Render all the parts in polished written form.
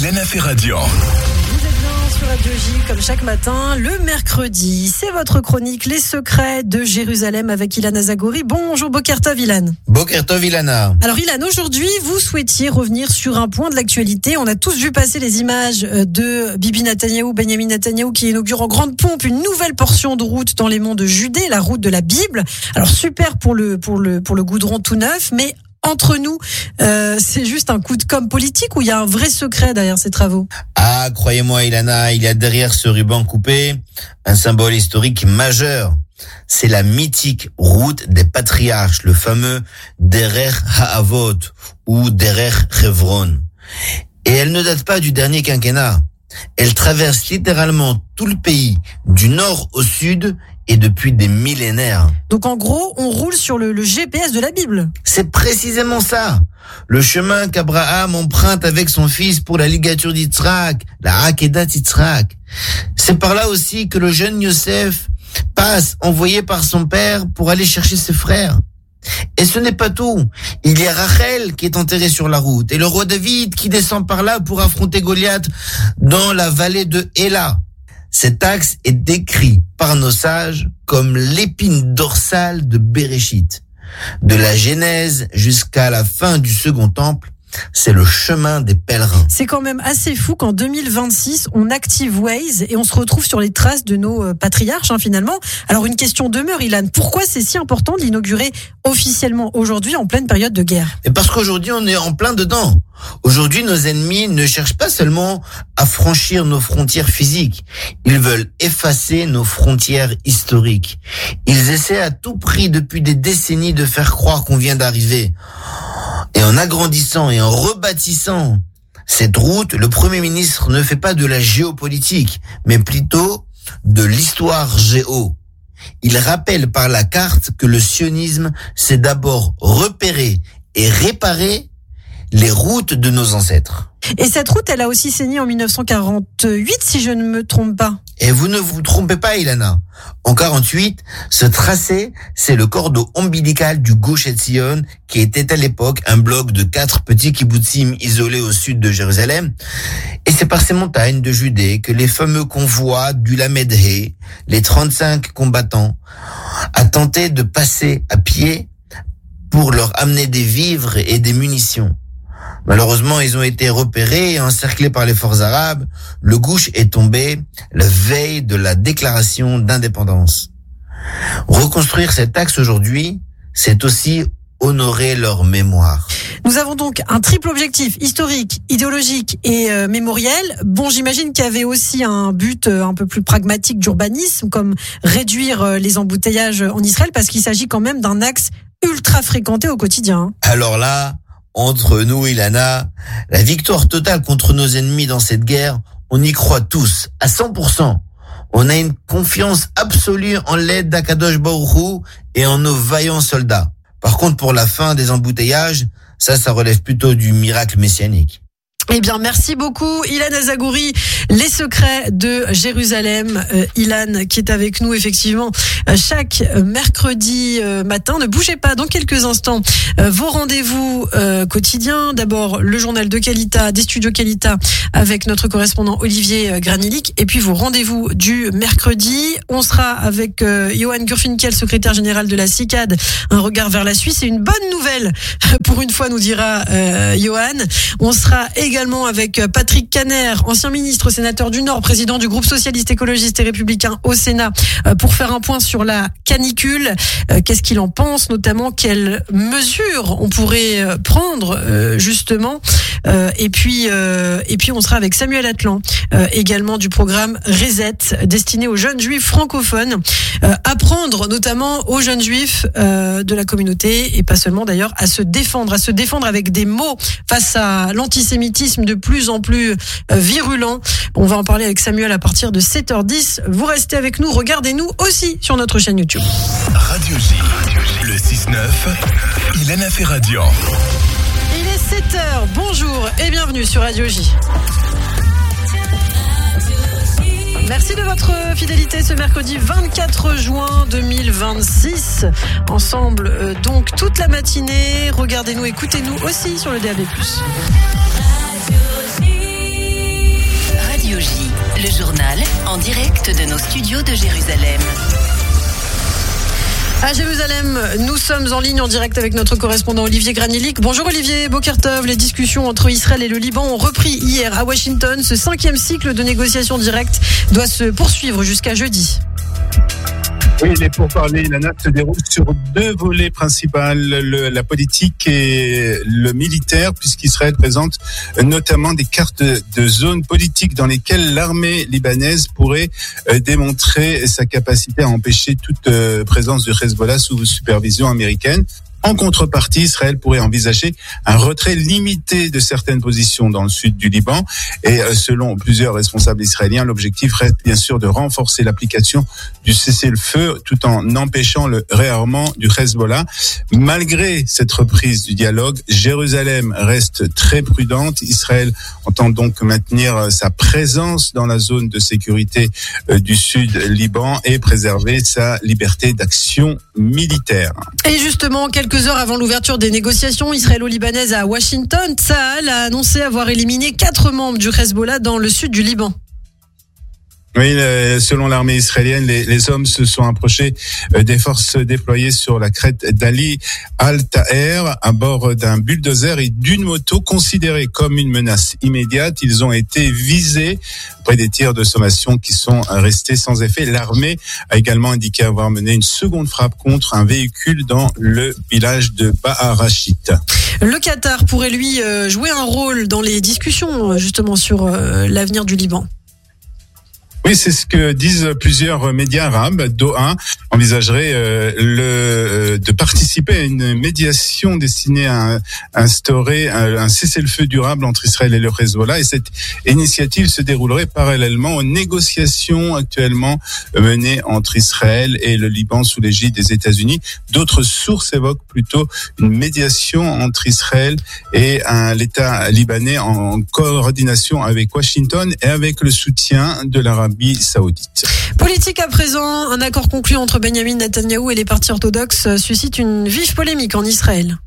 Ilana Ferradian. Vous êtes bien sur Radio J, comme chaque matin, le mercredi. C'est votre chronique Les Secrets de Jérusalem avec Ilan Azagori. Bonjour, Boker Tov, Ilan. Boker Tov, Ilana. Alors Ilan, aujourd'hui, vous souhaitiez revenir sur un point de l'actualité. On a tous vu passer les images de Bibi Netanyahou, Benjamin Netanyahou, qui inaugure en grande pompe une nouvelle portion de route dans les monts de Judée, la route de la Bible. Alors super pour le goudron tout neuf, mais entre nous, c'est juste un coup de com' politique ou il y a un vrai secret derrière ces travaux? Ah, croyez-moi, Ilana, il y a derrière ce ruban coupé un symbole historique majeur. C'est la mythique route des patriarches, le fameux Derer Ha'avot ou Derer Hevron. Et elle ne date pas du dernier quinquennat. Elle traverse littéralement tout le pays, du nord au sud, et depuis des millénaires. Donc en gros, on roule sur le GPS de la Bible. C'est précisément ça. Le chemin qu'Abraham emprunte avec son fils pour la ligature d'Yitzhak, la Akedat Yitzhak. C'est par là aussi que le jeune Yosef passe, envoyé par son père pour aller chercher ses frères. Et ce n'est pas tout. Il y a Rachel qui est enterrée sur la route et le roi David qui descend par là pour affronter Goliath dans la vallée de Éla. Cet axe est décrit par nos sages comme l'épine dorsale de Béréchit. De la Genèse jusqu'à la fin du Second Temple, c'est le chemin des pèlerins. C'est quand même assez fou qu'en 2026, on active Waze et on se retrouve sur les traces de nos patriarches, finalement. Alors une question demeure, Ilan. Pourquoi c'est si important de l'inaugurer officiellement aujourd'hui en pleine période de guerre? Et parce qu'aujourd'hui, on est en plein dedans. Aujourd'hui, nos ennemis ne cherchent pas seulement à franchir nos frontières physiques. Ils veulent effacer nos frontières historiques. Ils essaient à tout prix depuis des décennies de faire croire qu'on vient d'arriver. Et en agrandissant et en rebâtissant cette route, le Premier ministre ne fait pas de la géopolitique, mais plutôt de l'histoire géo. Il rappelle par la carte que le sionisme, c'est d'abord repérer et réparer les routes de nos ancêtres. Et cette route, elle a aussi saigné en 1948, si je ne me trompe pas. Et vous ne vous trompez pas, Ilana. En 48, ce tracé, c'est le cordon ombilical du Gush Etzion, qui était à l'époque un bloc de 4 petits kibbutzim isolés au sud de Jérusalem. Et c'est par ces montagnes de Judée que les fameux convois du Lamed He, les 35 combattants, a tenté de passer à pied pour leur amener des vivres et des munitions. Malheureusement, ils ont été repérés et encerclés par les forces arabes. Le Gush est tombé la veille de la déclaration d'indépendance. Reconstruire cet axe aujourd'hui, c'est aussi honorer leur mémoire. Nous avons donc un triple objectif, historique, idéologique et mémoriel. Bon, j'imagine qu'il y avait aussi un but un peu plus pragmatique d'urbanisme, comme réduire les embouteillages en Israël, parce qu'il s'agit quand même d'un axe ultra fréquenté au quotidien. Alors là, entre nous, Ilana, la victoire totale contre nos ennemis dans cette guerre, on y croit tous, à 100%. On a une confiance absolue en l'aide d'Akadosh Baruch Hu et en nos vaillants soldats. Par contre, pour la fin des embouteillages, ça relève plutôt du miracle messianique. Eh bien, merci beaucoup, Ilan Azagori. Les secrets de Jérusalem. Ilan, qui est avec nous, effectivement, chaque mercredi matin. Ne bougez pas, dans quelques instants, vos rendez-vous quotidiens. D'abord, le journal de Kalita, des studios Kalita, avec notre correspondant Olivier Granilic. Et puis, vos rendez-vous du mercredi. On sera avec Johan Gurfinkel, secrétaire général de la CICAD. Un regard vers la Suisse. C'est une bonne nouvelle, pour une fois, nous dira Johan. On sera également avec Patrick Caner, ancien ministre, sénateur du Nord, président du groupe socialiste, écologiste et républicain au Sénat, pour faire un point sur la canicule. Qu'est-ce qu'il en pense, notamment quelles mesures on pourrait prendre justement. Et puis on sera avec Samuel Atlan, également du programme Reset, destiné aux jeunes juifs francophones. Apprendre notamment aux jeunes juifs de la communauté, et pas seulement d'ailleurs, à se défendre avec des mots face à l'antisémitisme de plus en plus virulent. On va en parler avec Samuel à partir de 7h10. Vous restez avec nous, regardez-nous aussi sur notre chaîne YouTube. Radio J, le 6-9, Ilana Ferradian. Il est 7h, bonjour et bienvenue sur Radio J. Merci de votre fidélité ce mercredi 24 juin 2026. Ensemble, donc, toute la matinée. Regardez-nous, écoutez-nous aussi sur le DAB+. en direct de nos studios de Jérusalem. À Jérusalem, nous sommes en ligne en direct avec notre correspondant Olivier Granilic. Bonjour Olivier, Boker Tov. Les discussions entre Israël et le Liban ont repris hier à Washington. Ce 5e cycle de négociations directes doit se poursuivre jusqu'à jeudi. Oui, les pourparlers, Ilana, se déroulent sur 2 volets principaux, la politique et le militaire, puisqu'Israël présente notamment des cartes de zones politiques dans lesquelles l'armée libanaise pourrait démontrer sa capacité à empêcher toute présence de Hezbollah sous supervision américaine. En contrepartie, Israël pourrait envisager un retrait limité de certaines positions dans le sud du Liban. Et selon plusieurs responsables israéliens, l'objectif reste bien sûr de renforcer l'application du cessez-le-feu tout en empêchant le réarmement du Hezbollah. Malgré cette reprise du dialogue, Jérusalem reste très prudente. Israël entend donc maintenir sa présence dans la zone de sécurité du sud Liban et préserver sa liberté d'action militaire. Et justement, quelques heures avant l'ouverture des négociations israélo-libanaises à Washington, Tsahal a annoncé avoir éliminé 4 membres du Hezbollah dans le sud du Liban. Oui, selon l'armée israélienne, les hommes se sont approchés des forces déployées sur la crête d'Ali Al-Taher à bord d'un bulldozer et d'une moto considérée comme une menace immédiate. Ils ont été visés après des tirs de sommation qui sont restés sans effet. L'armée a également indiqué avoir mené une seconde frappe contre un véhicule dans le village de Baharashit. Le Qatar pourrait lui jouer un rôle dans les discussions justement sur l'avenir du Liban. Oui, c'est ce que disent plusieurs médias arabes. Doha envisagerait de participer à une médiation destinée à instaurer un cessez-le-feu durable entre Israël et le Hezbollah. Et cette initiative se déroulerait parallèlement aux négociations actuellement menées entre Israël et le Liban sous l'égide des États-Unis. D'autres sources évoquent plutôt une médiation entre Israël et l'État libanais en coordination avec Washington et avec le soutien de l'Arabie saoudite. Politique à présent, un accord conclu entre Benjamin Netanyahou et les partis orthodoxes suscite une vive polémique en Israël.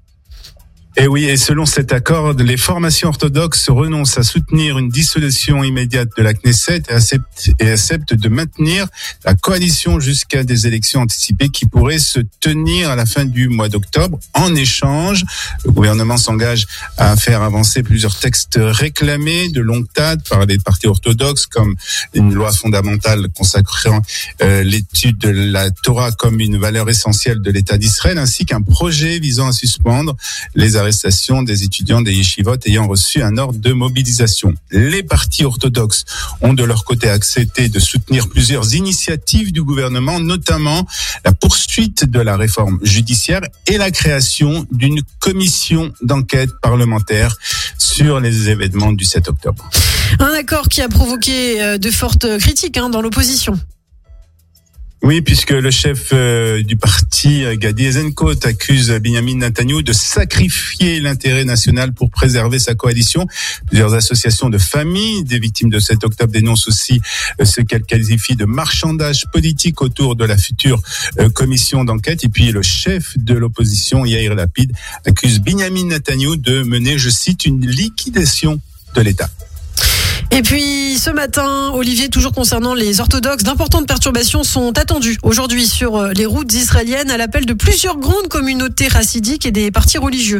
Et oui, et selon cet accord, les formations orthodoxes renoncent à soutenir une dissolution immédiate de la Knesset et acceptent de maintenir la coalition jusqu'à des élections anticipées qui pourraient se tenir à la fin du mois d'octobre. En échange, le gouvernement s'engage à faire avancer plusieurs textes réclamés de longue date par les partis orthodoxes, comme une loi fondamentale consacrant l'étude de la Torah comme une valeur essentielle de l'État d'Israël, ainsi qu'un projet visant à suspendre les arrestations des étudiants des yeshivot ayant reçu un ordre de mobilisation. Les partis orthodoxes ont de leur côté accepté de soutenir plusieurs initiatives du gouvernement, notamment la poursuite de la réforme judiciaire et la création d'une commission d'enquête parlementaire sur les événements du 7 octobre. Un accord qui a provoqué de fortes critiques dans l'opposition. Oui, puisque le chef du parti, Gadi Eisenkot, accuse Benjamin Netanyahou de sacrifier l'intérêt national pour préserver sa coalition. Plusieurs associations de familles des victimes de 7 octobre dénoncent aussi ce qu'elles qualifient de marchandage politique autour de la future commission d'enquête. Et puis le chef de l'opposition, Yair Lapid, accuse Benjamin Netanyahou de mener, je cite, une liquidation de l'État. Et puis ce matin, Olivier, toujours concernant les orthodoxes, d'importantes perturbations sont attendues aujourd'hui sur les routes israéliennes à l'appel de plusieurs grandes communautés chassidiques et des partis religieux.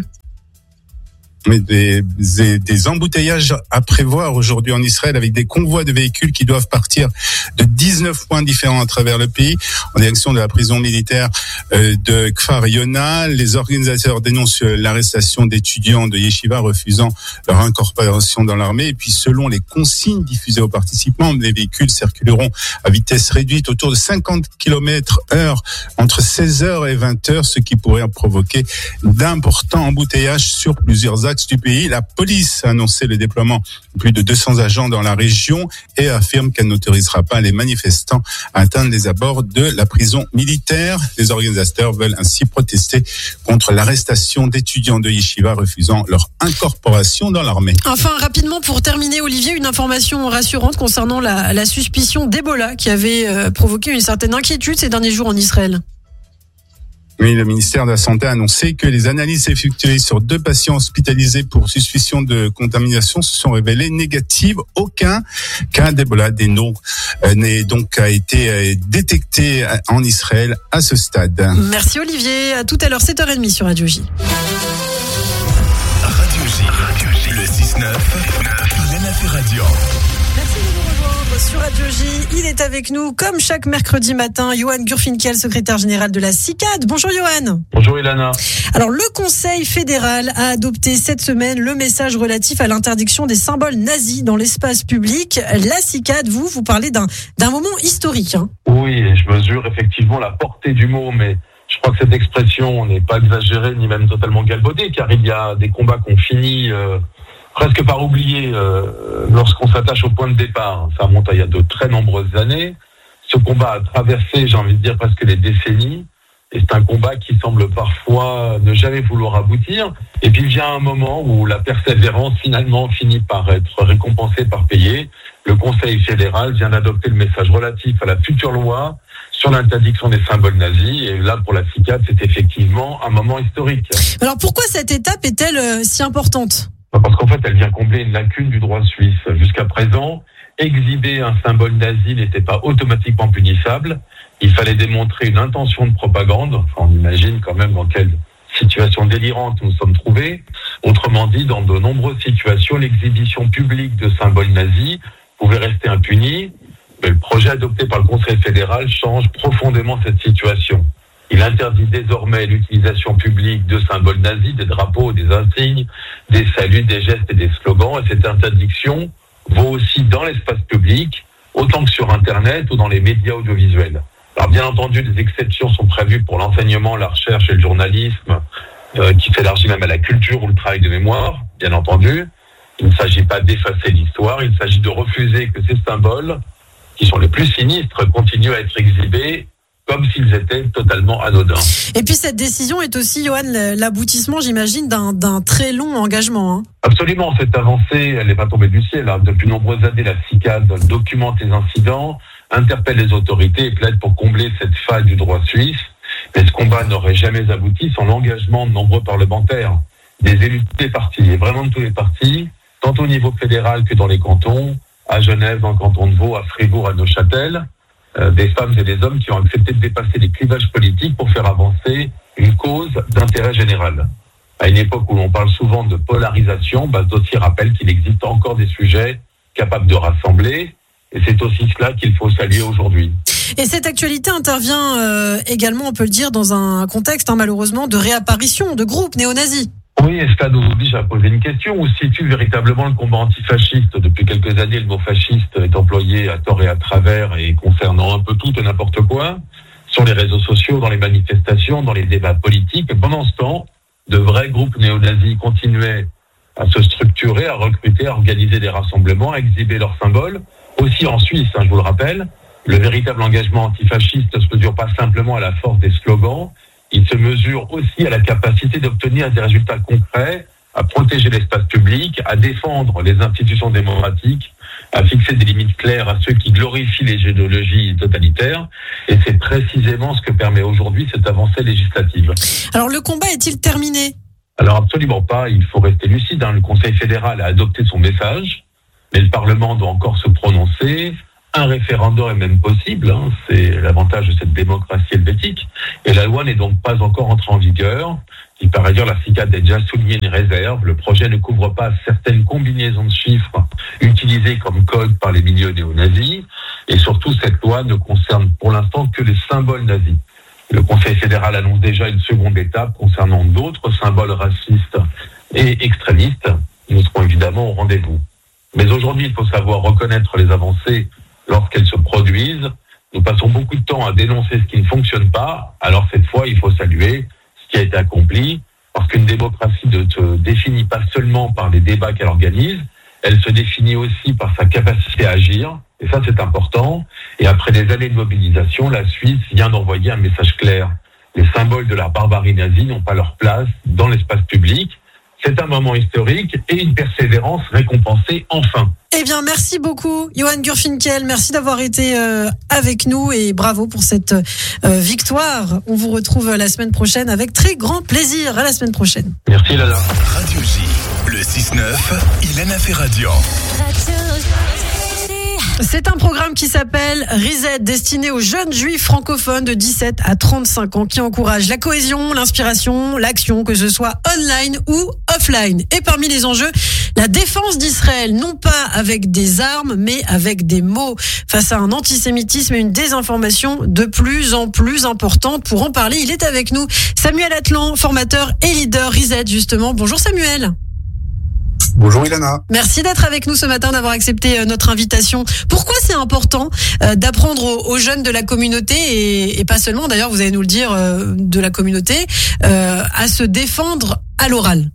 Des embouteillages à prévoir aujourd'hui en Israël avec des convois de véhicules qui doivent partir de 19 points différents à travers le pays en direction de la prison militaire de Kfar Yona. Les organisateurs dénoncent l'arrestation d'étudiants de Yeshiva refusant leur incorporation dans l'armée. Et puis selon les consignes diffusées aux participants, les véhicules circuleront à vitesse réduite autour de 50 km/h entre 16h et 20h, ce qui pourrait provoquer d'importants embouteillages sur plusieurs axes du pays. La police a annoncé le déploiement de plus de 200 agents dans la région et affirme qu'elle n'autorisera pas les manifestants à atteindre les abords de la prison militaire. Les organisateurs veulent ainsi protester contre l'arrestation d'étudiants de Yeshiva refusant leur incorporation dans l'armée. Enfin, rapidement, pour terminer, Olivier, une information rassurante concernant la suspicion d'Ebola qui avait provoqué une certaine inquiétude ces derniers jours en Israël. Oui, le ministère de la Santé a annoncé que les analyses effectuées sur 2 patients hospitalisés pour suspicion de contamination se sont révélées négatives. Aucun cas d'Ebola n'est donc a été détecté en Israël à ce stade. Merci Olivier. À tout à l'heure, 7h30 sur Radio J. Radio J, le 6-9, Ilana Ferradian. Merci de nous rejoindre sur Radio J. Il est avec nous, comme chaque mercredi matin, Johan Gurfinkel, secrétaire général de la CICAD. Bonjour Johan. Bonjour Ilana. Alors, le Conseil fédéral a adopté cette semaine le message relatif à l'interdiction des symboles nazis dans l'espace public. La CICAD, vous parlez d'un moment historique. Hein. Oui, je mesure effectivement la portée du mot, mais je crois que cette expression n'est pas exagérée ni même totalement galvaudée, car il y a des combats qu'on finit presque par oublier lorsqu'on s'attache au point de départ. Ça remonte à il y a de très nombreuses années. Ce combat a traversé, j'ai envie de dire, presque les décennies. Et c'est un combat qui semble parfois ne jamais vouloir aboutir. Et puis vient un moment où la persévérance finalement finit par être récompensée par payer. Le Conseil fédéral vient d'adopter le message relatif à la future loi sur l'interdiction des symboles nazis. Et là, pour la CICAD, c'est effectivement un moment historique. Alors pourquoi cette étape est-elle si importante ? Parce qu'en fait, elle vient combler une lacune du droit suisse. Jusqu'à présent, exhiber un symbole nazi n'était pas automatiquement punissable. Il fallait démontrer une intention de propagande. Enfin, on imagine quand même dans quelle situation délirante nous sommes trouvés. Autrement dit, dans de nombreuses situations, l'exhibition publique de symboles nazis pouvait rester impunie. Mais le projet adopté par le Conseil fédéral change profondément cette situation. Il interdit désormais l'utilisation publique de symboles nazis, des drapeaux, des insignes, des saluts, des gestes et des slogans. Et cette interdiction vaut aussi dans l'espace public, autant que sur Internet ou dans les médias audiovisuels. Alors bien entendu, des exceptions sont prévues pour l'enseignement, la recherche et le journalisme, qui s'élargit même à la culture ou le travail de mémoire, bien entendu. Il ne s'agit pas d'effacer l'histoire, il s'agit de refuser que ces symboles, qui sont les plus sinistres, continuent à être exhibés comme s'ils étaient totalement anodins. Et puis cette décision est aussi, Johan, l'aboutissement, j'imagine, d'un très long engagement. Hein. Absolument, cette avancée, elle n'est pas tombée du ciel. Hein. Depuis nombreuses années, la CICAD documente les incidents, interpelle les autorités et plaide pour combler cette faille du droit suisse. Mais ce combat n'aurait jamais abouti sans l'engagement de nombreux parlementaires, des élus de tous les partis, et vraiment de tous les partis, tant au niveau fédéral que dans les cantons, à Genève, dans le canton de Vaud, à Fribourg, à Neuchâtel, des femmes et des hommes qui ont accepté de dépasser les clivages politiques pour faire avancer une cause d'intérêt général. À une époque où l'on parle souvent de polarisation, ce dossier rappelle qu'il existe encore des sujets capables de rassembler, et c'est aussi cela qu'il faut saluer aujourd'hui. Et cette actualité intervient également, on peut le dire, dans un contexte malheureusement de réapparition de groupes néo-nazis. Oui, et cela nous oblige à poser une question. Où se situe véritablement le combat antifasciste ? Depuis quelques années, le mot fasciste est employé à tort et à travers et concernant un peu tout et n'importe quoi, sur les réseaux sociaux, dans les manifestations, dans les débats politiques. Et pendant ce temps, de vrais groupes néo-nazis continuaient à se structurer, à recruter, à organiser des rassemblements, à exhiber leurs symboles. Aussi en Suisse, je vous le rappelle, le véritable engagement antifasciste ne se mesure pas simplement à la force des slogans, il se mesure aussi à la capacité d'obtenir des résultats concrets, à protéger l'espace public, à défendre les institutions démocratiques, à fixer des limites claires à ceux qui glorifient les idéologies totalitaires. Et c'est précisément ce que permet aujourd'hui cette avancée législative. Alors le combat est-il terminé ? Alors absolument pas, il faut rester lucide. Le Conseil fédéral a adopté son message, mais le Parlement doit encore se prononcer. Un référendum est même possible, c'est l'avantage de cette démocratie helvétique, et la loi n'est donc pas encore entrée en vigueur. Et par ailleurs, la CICAD a déjà souligné une réserve. Le projet ne couvre pas certaines combinaisons de chiffres utilisées comme code par les milieux néo-nazis, et surtout cette loi ne concerne pour l'instant que les symboles nazis. Le Conseil fédéral annonce déjà une seconde étape concernant d'autres symboles racistes et extrémistes. Nous serons évidemment au rendez-vous. Mais aujourd'hui, il faut savoir reconnaître les avancées lorsqu'elles se produisent. Nous passons beaucoup de temps à dénoncer ce qui ne fonctionne pas. Alors cette fois, il faut saluer ce qui a été accompli, parce qu'une démocratie ne se définit pas seulement par les débats qu'elle organise, elle se définit aussi par sa capacité à agir. Et ça, c'est important. Et après des années de mobilisation, la Suisse vient d'envoyer un message clair. Les symboles de la barbarie nazie n'ont pas leur place dans l'espace public. C'est un moment historique et une persévérance récompensée enfin. Eh bien, merci beaucoup, Johan Gurfinkel. Merci d'avoir été avec nous et bravo pour cette victoire. On vous retrouve la semaine prochaine avec très grand plaisir. À la semaine prochaine. Merci, Ilana. Radio J, le 6-9, Ilana Ferradian. C'est un programme qui s'appelle Reset, destiné aux jeunes juifs francophones de 17 à 35 ans qui encourage la cohésion, l'inspiration, l'action, que ce soit online ou offline. Et parmi les enjeux, la défense d'Israël, non pas avec des armes, mais avec des mots, face à un antisémitisme et une désinformation de plus en plus importante. Pour en parler, il est avec nous, Samuel Atlan, formateur et leader Reset, justement. Bonjour Samuel. Bonjour Ilana. Merci d'être avec nous ce matin, d'avoir accepté notre invitation. Pourquoi c'est important d'apprendre aux jeunes de la communauté et pas seulement, d'ailleurs, vous allez nous le dire, de la communauté, à se défendre à l'oral?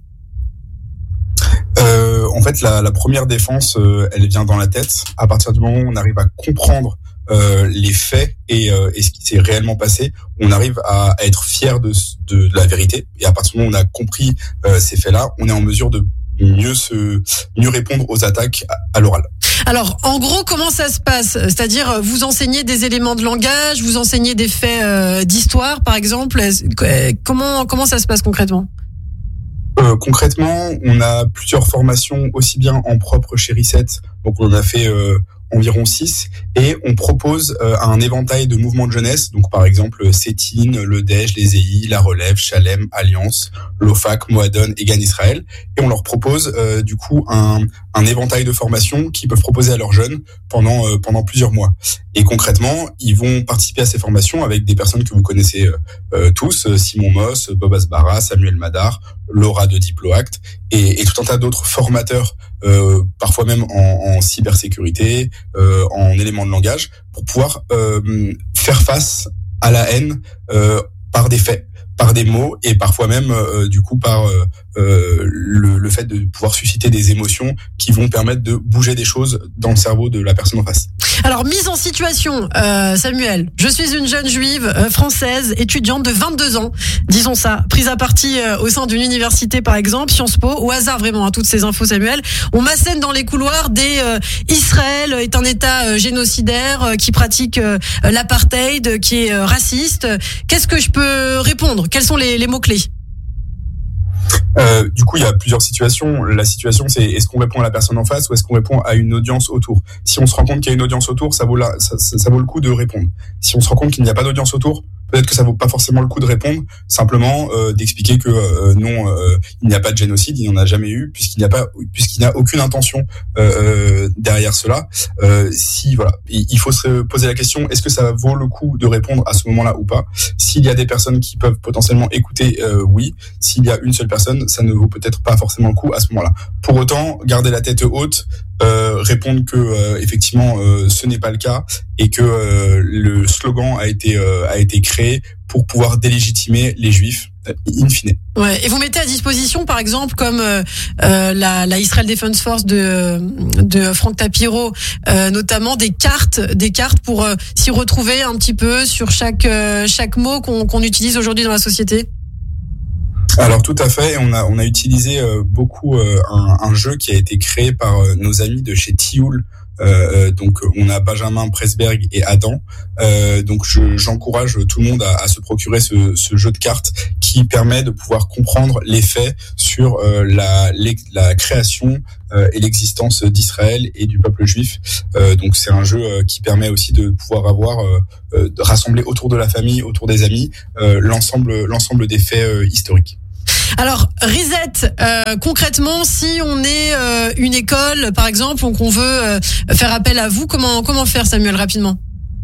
En fait, la première défense, elle vient dans la tête. À partir du moment où on arrive à comprendre les faits et ce qui s'est réellement passé, on arrive à être fier de la vérité. Et à partir du moment où on a compris ces faits-là, on est en mesure de mieux répondre aux attaques à l'oral. Alors, en gros, comment ça se passe? C'est-à-dire, vous enseignez des éléments de langage, vous enseignez des faits d'histoire, par exemple. Comment ça se passe concrètement? Concrètement, on a plusieurs formations aussi bien en propre chez Reset. Donc, on en a fait environ 6 et on propose un éventail de mouvements de jeunesse, donc par exemple Sétine, le Dej, les EI, la Relève, Chalem, Alliance, l'OFAC, Moadon et Gan Israël, et on leur propose du coup un éventail de formations qu'ils peuvent proposer à leurs jeunes pendant plusieurs mois. Et concrètement, ils vont participer à ces formations avec des personnes que vous connaissez tous, Simon Moss, Bob Asbara, Samuel Madar, Laura de Diploact et tout un tas d'autres formateurs, parfois même en cybersécurité, en éléments de langage, pour pouvoir faire face à la haine par des faits, par des mots et parfois même du coup par le fait de pouvoir susciter des émotions qui vont permettre de bouger des choses dans le cerveau de la personne en face. Alors, mise en situation, Samuel, je suis une jeune juive française, étudiante de 22 ans, disons ça, prise à partie au sein d'une université par exemple, Sciences Po, au hasard vraiment, toutes ces infos Samuel. On m'assène dans les couloirs Israël est un État génocidaire qui pratique l'apartheid, qui est raciste. Qu'est-ce que je peux répondre? Quels sont les mots-clés? Du coup, il y a plusieurs situations. La situation, c'est est-ce qu'on répond à la personne en face ou est-ce qu'on répond à une audience autour? Si on se rend compte qu'il y a une audience autour, ça vaut le coup de répondre. Si on se rend compte qu'il n'y a pas d'audience autour, peut-être que ça vaut pas forcément le coup de répondre, simplement d'expliquer que non, il n'y a pas de génocide, il n'y en a jamais eu, puisqu'il n'y a aucune intention derrière cela. Il faut se poser la question, est-ce que ça vaut le coup de répondre à ce moment-là ou pas? S'il y a des personnes qui peuvent potentiellement écouter, oui. S'il y a une seule personne, ça ne vaut peut-être pas forcément le coup à ce moment-là. Pour autant, garder la tête haute, répondre que effectivement ce n'est pas le cas et que le slogan a été créé pour pouvoir délégitimer les juifs in fine. Ouais, et vous mettez à disposition par exemple comme la Israel Defense Force de Franck Tapiro notamment des cartes pour s'y retrouver un petit peu sur chaque mot qu'on utilise aujourd'hui dans la société. Alors tout à fait, on a utilisé beaucoup un jeu qui a été créé par nos amis de chez Tioul. Donc on a Benjamin Presberg et Adam. Donc j'encourage tout le monde à se procurer ce jeu de cartes qui permet de pouvoir comprendre les faits sur la création et l'existence d'Israël et du peuple juif. Donc c'est un jeu qui permet aussi de pouvoir de rassembler autour de la famille, autour des amis, l'ensemble des faits historiques. Alors, Reset, concrètement, si on est une école, par exemple, ou qu'on veut faire appel à vous, comment faire, Samuel, rapidement?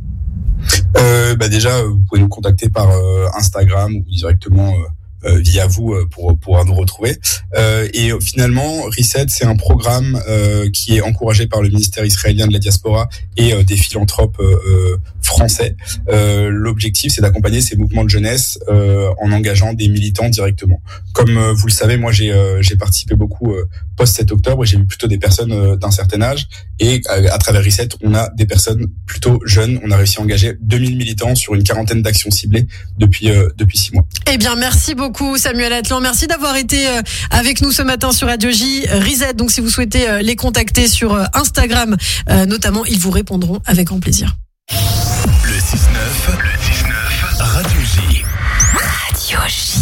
Déjà, vous pouvez nous contacter par Instagram ou directement via vous pour pouvoir nous retrouver. Et finalement, Reset, c'est un programme qui est encouragé par le ministère israélien de la diaspora et des philanthropes français. L'objectif, c'est d'accompagner ces mouvements de jeunesse en engageant des militants directement. Comme vous le savez, moi j'ai participé beaucoup post 7 octobre et j'ai vu plutôt des personnes d'un certain âge. Et à travers Reset, on a des personnes plutôt jeunes. On a réussi à engager 2000 militants sur une quarantaine d'actions ciblées depuis 6 mois. Eh bien, merci beaucoup Samuel Atlan. Merci d'avoir été avec nous ce matin sur Radio J. Reset, donc si vous souhaitez les contacter sur Instagram, notamment, ils vous répondront avec grand plaisir. Le 6-9, Radio J. Radio J.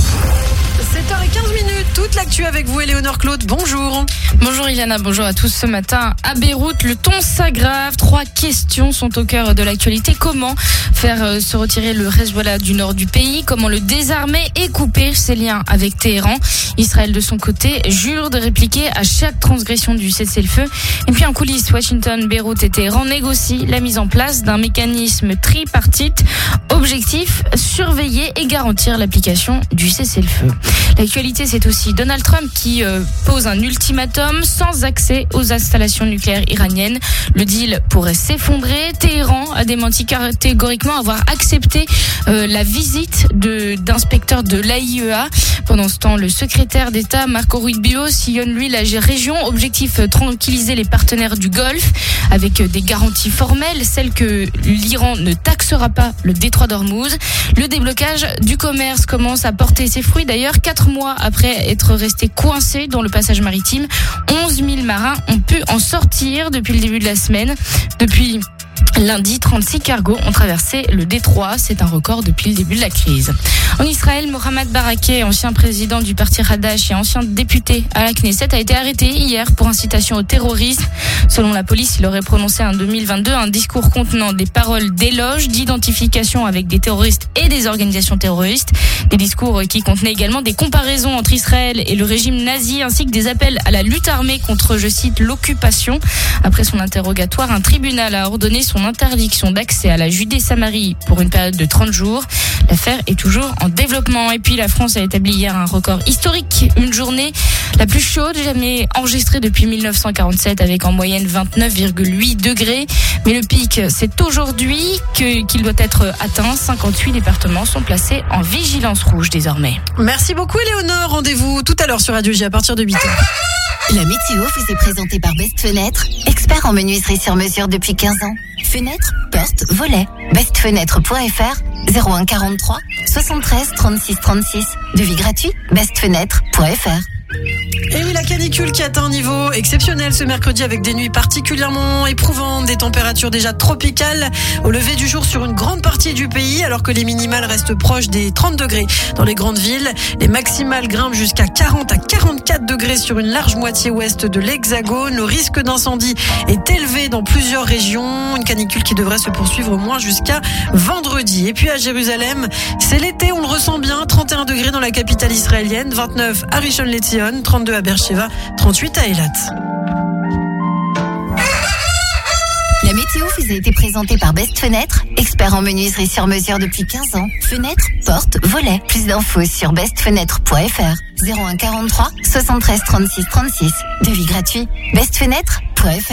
7h15, toute l'actu avec vous, Éléonore Claude. Bonjour. Bonjour Ilana, bonjour à tous. Ce matin, à Beyrouth, le ton s'aggrave. 3 questions sont au cœur de l'actualité. Comment faire se retirer le Hezbollah du nord du pays? Comment le désarmer et couper ses liens avec Téhéran? Israël, de son côté, jure de répliquer à chaque transgression du cessez-le-feu. Et puis en coulisses, Washington, Beyrouth et Téhéran négocient la mise en place d'un mécanisme tripartite. Objectif, surveiller et garantir l'application du cessez-le-feu. L'actualité, c'est aussi Donald Trump qui pose un ultimatum sans accès aux installations nucléaires iraniennes. Le deal pourrait s'effondrer. Téhéran a démenti catégoriquement avoir accepté la visite d'inspecteurs de l'AIEA. Pendant ce temps, le secrétaire d'État Marco Rubio sillonne lui la région. Objectif, tranquilliser les partenaires du Golfe avec des garanties formelles, celles que l'Iran ne taxera pas le détroit d'Ormuz. Le déblocage du commerce commence à porter ses fruits. D'ailleurs, 4 mois après être restés coincés dans le passage maritime, 11 000 marins ont pu en sortir depuis le début de la semaine. Depuis lundi, 36 cargos ont traversé le détroit. C'est un record depuis le début de la crise. En Israël, Mohamed Barakeh, ancien président du parti Hadash et ancien député à la Knesset, a été arrêté hier pour incitation au terrorisme. Selon la police, il aurait prononcé en 2022 un discours contenant des paroles d'éloge, d'identification avec des terroristes et des organisations terroristes. Des discours qui contenaient également des comparaisons entre Israël et le régime nazi, ainsi que des appels à la lutte armée contre, je cite, l'occupation. Après son interrogatoire, un tribunal a ordonné son interdiction d'accès à la Judée-Samarie pour une période de 30 jours. L'affaire est toujours en développement. Et puis la France a établi hier un record historique. Une journée la plus chaude jamais enregistrée depuis 1947 avec en moyenne 29,8 degrés. Mais le pic, c'est aujourd'hui qu'il doit être atteint. 58 départements sont placés en vigilance rouge désormais. Merci beaucoup Éléonore. Rendez-vous tout à l'heure sur Radio J à partir de 8h. La météo vous est présentée par Best Fenêtre, expert en menuiserie sur mesure depuis 15 ans. Fenêtres, portes, volets. Bestfenêtre.fr 01 43 73 36 36. Devis gratuit. Bestfenêtre.fr. Et oui, la canicule qui atteint un niveau exceptionnel ce mercredi avec des nuits particulièrement éprouvantes, des températures déjà tropicales au lever du jour sur une grande partie du pays, alors que les minimales restent proches des 30 degrés dans les grandes villes. Les maximales grimpent jusqu'à 40 à 44 degrés sur une large moitié ouest de l'Hexagone. Le risque d'incendie est élevé dans plusieurs régions. Une canicule qui devrait se poursuivre au moins jusqu'à vendredi. Et puis à Jérusalem, c'est l'été, on le ressent bien. 31 degrés dans la capitale israélienne, 29 à Rishon LeZion, 32 à Beersheva, 38 à Eilat. La météo vous a été présentée par Best Fenêtre, expert en menuiserie sur mesure depuis 15 ans. Fenêtres, portes, volets. Plus d'infos sur bestfenêtre.fr. 01 43 73 36 36. Devis gratuit. bestfenêtre.fr.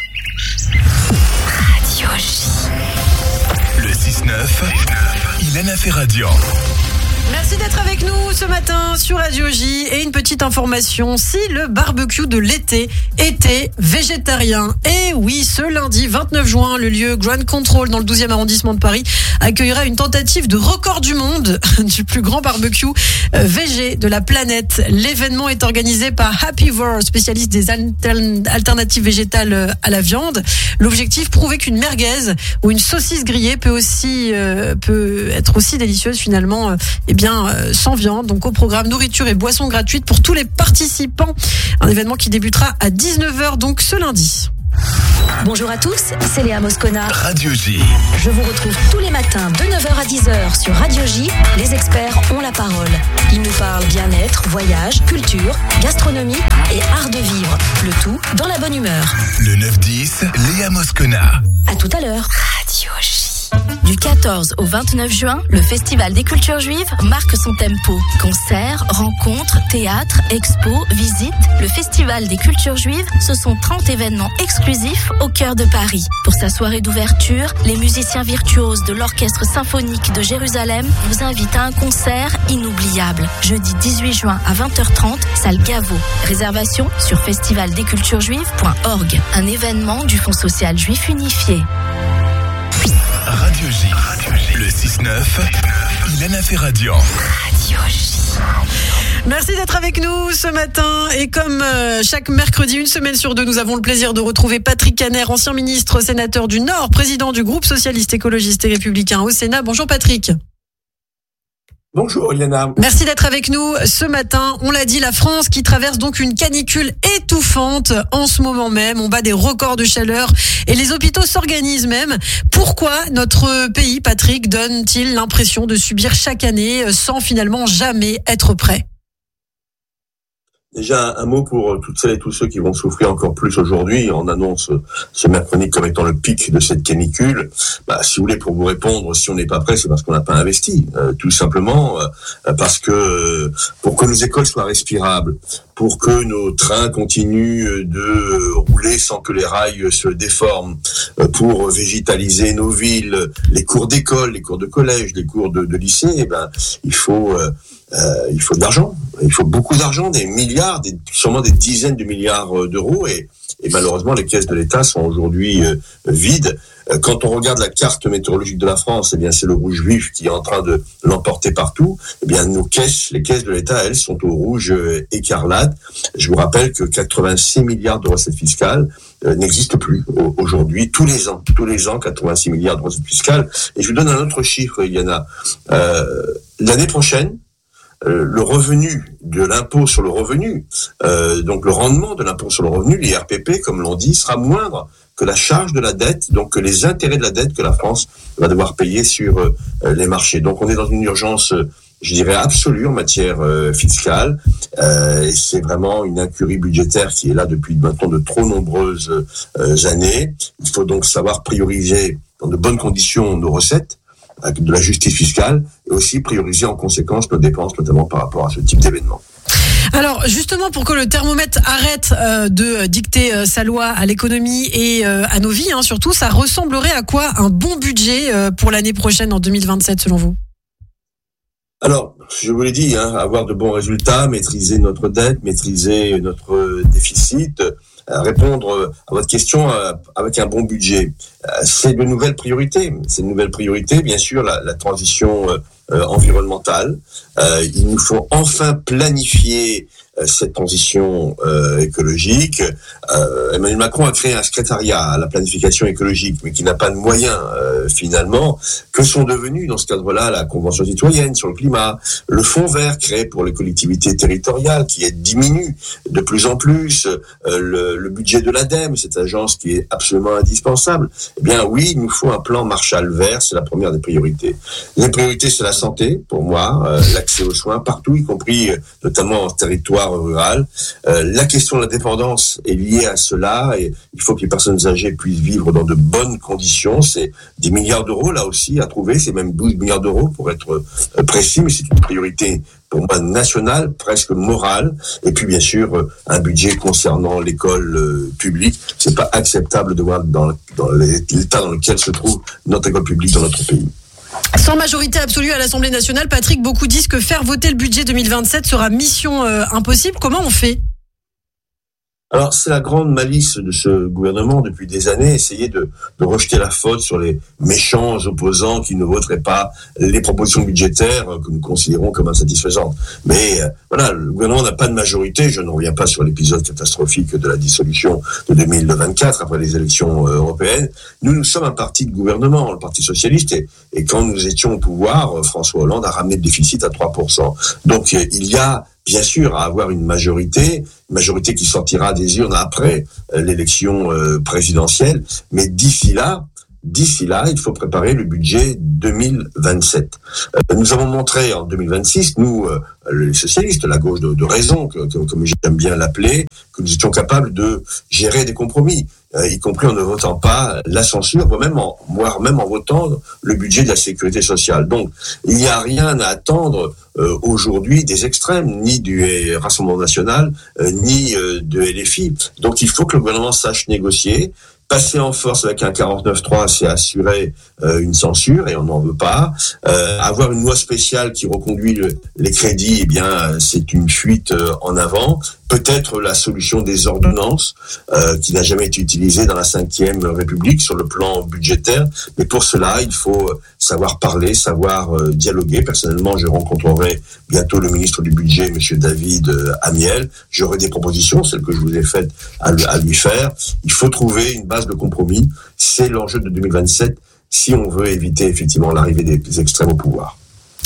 Radio J. Le 6-9, Ilana Ferradian. Merci d'être avec nous ce matin sur Radio J. Et une petite information, si le barbecue de l'été était végétarien. Et oui, ce lundi 29 juin, le lieu Grand Control dans le 12e arrondissement de Paris accueillera une tentative de record du monde du plus grand barbecue végé de la planète. L'événement est organisé par Happy World, spécialiste des alternatives végétales à la viande. L'objectif, prouver qu'une merguez ou une saucisse grillée peut être aussi délicieuse finalement sans viande. Donc au programme nourriture et boissons gratuites pour tous les participants. Un événement qui débutera à 19h donc ce lundi. Bonjour à tous, c'est Léa Moscona. Radio J. Je vous retrouve tous les matins de 9h à 10h sur Radio J. Les experts ont la parole. Ils nous parlent bien-être, voyage, culture, gastronomie et art de vivre. Le tout dans la bonne humeur. Le 9-10, Léa Moscona. À tout à l'heure. Radio J. Du 14 au 29 juin, le Festival des cultures juives marque son tempo. Concerts, rencontres, théâtres, expos, visites. Le Festival des cultures juives, ce sont 30 événements exclusifs au cœur de Paris. Pour sa soirée d'ouverture, les musiciens virtuoses de l'Orchestre symphonique de Jérusalem vous invitent à un concert inoubliable. Jeudi 18 juin à 20h30, salle Gaveau. Réservation sur festivaldesculturesjuives.org. Un événement du Fonds social juif unifié. Radio J, le 6-9, Ilana Ferradian. Radio J. Merci d'être avec nous ce matin. Et comme chaque mercredi, une semaine sur deux, nous avons le plaisir de retrouver Patrick Kanner, ancien ministre, sénateur du Nord, président du groupe socialiste, écologiste et républicain au Sénat. Bonjour Patrick. Bonjour Eliana. Merci d'être avec nous ce matin. On l'a dit, la France qui traverse donc une canicule étouffante en ce moment même. On bat des records de chaleur et les hôpitaux s'organisent même. Pourquoi notre pays, Patrick, donne-t-il l'impression de subir chaque année sans finalement jamais être prêt ? Déjà, un mot pour toutes celles et tous ceux qui vont souffrir encore plus aujourd'hui. On annonce ce mercredi comme étant le pic de cette canicule. Si vous voulez, pour vous répondre, si on n'est pas prêt, c'est parce qu'on n'a pas investi. Tout simplement parce que pour que nos écoles soient respirables, pour que nos trains continuent de rouler sans que les rails se déforment, pour végétaliser nos villes, les cours d'école, les cours de collège, les cours de lycée, il faut de l'argent. Il faut beaucoup d'argent, des milliards, sûrement des dizaines de milliards d'euros. Et malheureusement, les caisses de l'État sont aujourd'hui vides. Quand on regarde la carte météorologique de la France, c'est le rouge vif qui est en train de l'emporter partout. nos caisses, les caisses de l'État, elles, sont au rouge écarlate. Je vous rappelle que 86 milliards de recettes fiscales n'existent plus aujourd'hui. Tous les ans, 86 milliards de recettes fiscales. Et je vous donne un autre chiffre, Yana. L'année prochaine, le revenu de l'impôt sur le revenu, donc le rendement de l'impôt sur le revenu, l'IRPP, comme l'on dit, sera moindre que la charge de la dette, donc que les intérêts de la dette que la France va devoir payer sur les marchés. Donc on est dans une urgence, je dirais, absolue en matière fiscale. Et c'est vraiment une incurie budgétaire qui est là depuis maintenant de trop nombreuses années. Il faut donc savoir prioriser dans de bonnes conditions nos recettes, avec de la justice fiscale, et aussi prioriser en conséquence nos dépenses, notamment par rapport à ce type d'événement. Alors justement, pour que le thermomètre arrête de dicter sa loi à l'économie et à nos vies, surtout, ça ressemblerait à quoi un bon budget pour l'année prochaine, en 2027, selon vous ? Alors, je vous l'ai dit, avoir de bons résultats, maîtriser notre dette, maîtriser notre déficit, répondre à votre question avec un bon budget. C'est de nouvelles priorités. C'est une nouvelle priorité, bien sûr, la transition environnementale. Il nous faut enfin planifier cette transition écologique. Emmanuel Macron a créé un secrétariat à la planification écologique, mais qui n'a pas de moyens finalement. Que sont devenus dans ce cadre-là la Convention citoyenne sur le climat, le Fonds vert créé pour les collectivités territoriales qui diminue de plus en plus, le budget de l'ADEME, cette agence qui est absolument indispensable. Eh bien oui, il nous faut un plan Marshall vert, c'est la première des priorités. Les priorités, c'est la santé, pour moi, l'accès aux soins partout, y compris notamment en territoire rural. La question de la dépendance est liée à cela, et il faut que les personnes âgées puissent vivre dans de bonnes conditions. C'est 10 milliards d'euros là aussi à trouver, c'est même 12 milliards d'euros pour être précis, mais c'est une priorité pour moi nationale, presque morale. Et puis bien sûr un budget concernant l'école publique. C'est pas acceptable de voir dans l'état dans lequel se trouve notre école publique dans notre pays. Sans majorité absolue à l'Assemblée nationale, Patrick, beaucoup disent que faire voter le budget 2027 sera mission impossible. Comment on fait ? Alors, c'est la grande malice de ce gouvernement depuis des années, essayer de rejeter la faute sur les méchants opposants qui ne voteraient pas les propositions budgétaires que nous considérons comme insatisfaisantes. Mais voilà, le gouvernement n'a pas de majorité. Je ne reviens pas sur l'épisode catastrophique de la dissolution de 2024 après les élections européennes. Nous sommes un parti de gouvernement, le Parti socialiste, et quand nous étions au pouvoir, François Hollande a ramené le déficit à 3%. Donc, il y a bien sûr à avoir une majorité qui sortira des urnes après l'élection présidentielle, mais d'ici là, d'ici là, il faut préparer le budget 2027. Nous avons montré en 2026, nous, les socialistes, la gauche de raison, comme j'aime bien l'appeler, que nous étions capables de gérer des compromis, y compris en ne votant pas la censure, voire même en votant le budget de la sécurité sociale. Donc, il n'y a rien à attendre aujourd'hui des extrêmes, ni du Rassemblement national, ni de LFI. Donc, il faut que le gouvernement sache négocier. Passer en force avec un 49.3, c'est assurer une censure, et on n'en veut pas. Avoir une loi spéciale qui reconduit les crédits, eh bien, c'est une fuite en avant. Peut-être la solution des ordonnances, qui n'a jamais été utilisée dans la Ve République sur le plan budgétaire. Mais pour cela, il faut savoir parler, savoir dialoguer. Personnellement, je rencontrerai bientôt le ministre du Budget, Monsieur David Amiel. J'aurai des propositions, celles que je vous ai faites à lui faire. Il faut trouver une base de compromis. C'est l'enjeu de 2027 si on veut éviter effectivement l'arrivée des extrêmes au pouvoir.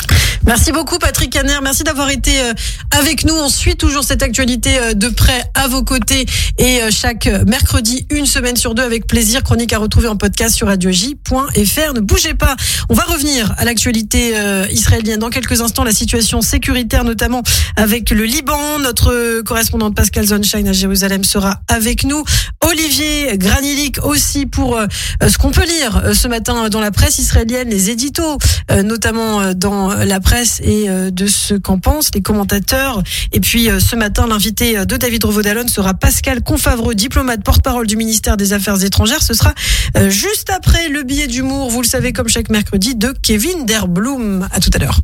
Merci beaucoup Patrick Caner, merci d'avoir été avec nous. On suit toujours cette actualité de près à vos côtés et chaque mercredi, une semaine sur deux avec plaisir. Chronique à retrouver en podcast sur radioj.fr. Ne bougez pas, on va revenir à l'actualité israélienne dans quelques instants. La situation sécuritaire notamment avec le Liban. Notre correspondante Pascal Zonshine à Jérusalem sera avec nous. Olivier Granilik aussi pour ce qu'on peut lire ce matin dans la presse israélienne, les éditos, notamment dans la presse et de ce qu'en pensent les commentateurs. Et puis ce matin, l'invité de David Revaud-Dallon sera Pascal Confavreux, diplomate porte-parole du ministère des Affaires étrangères. Ce sera juste après le billet d'humour, vous le savez, comme chaque mercredi, de Kevin Derblum. À tout à l'heure.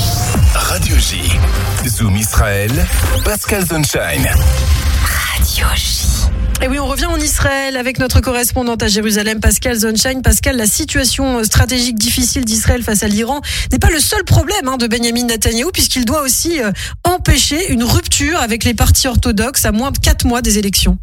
Radio J, Zoom Israël, Pascal Zonshine. Radio J. Et oui, on revient en Israël avec notre correspondante à Jérusalem, Pascal Zonshine. Pascal, la situation stratégique difficile d'Israël face à l'Iran n'est pas le seul problème de Benyamin Netanyahou, puisqu'il doit aussi empêcher une rupture avec les partis orthodoxes à moins de 4 mois des élections.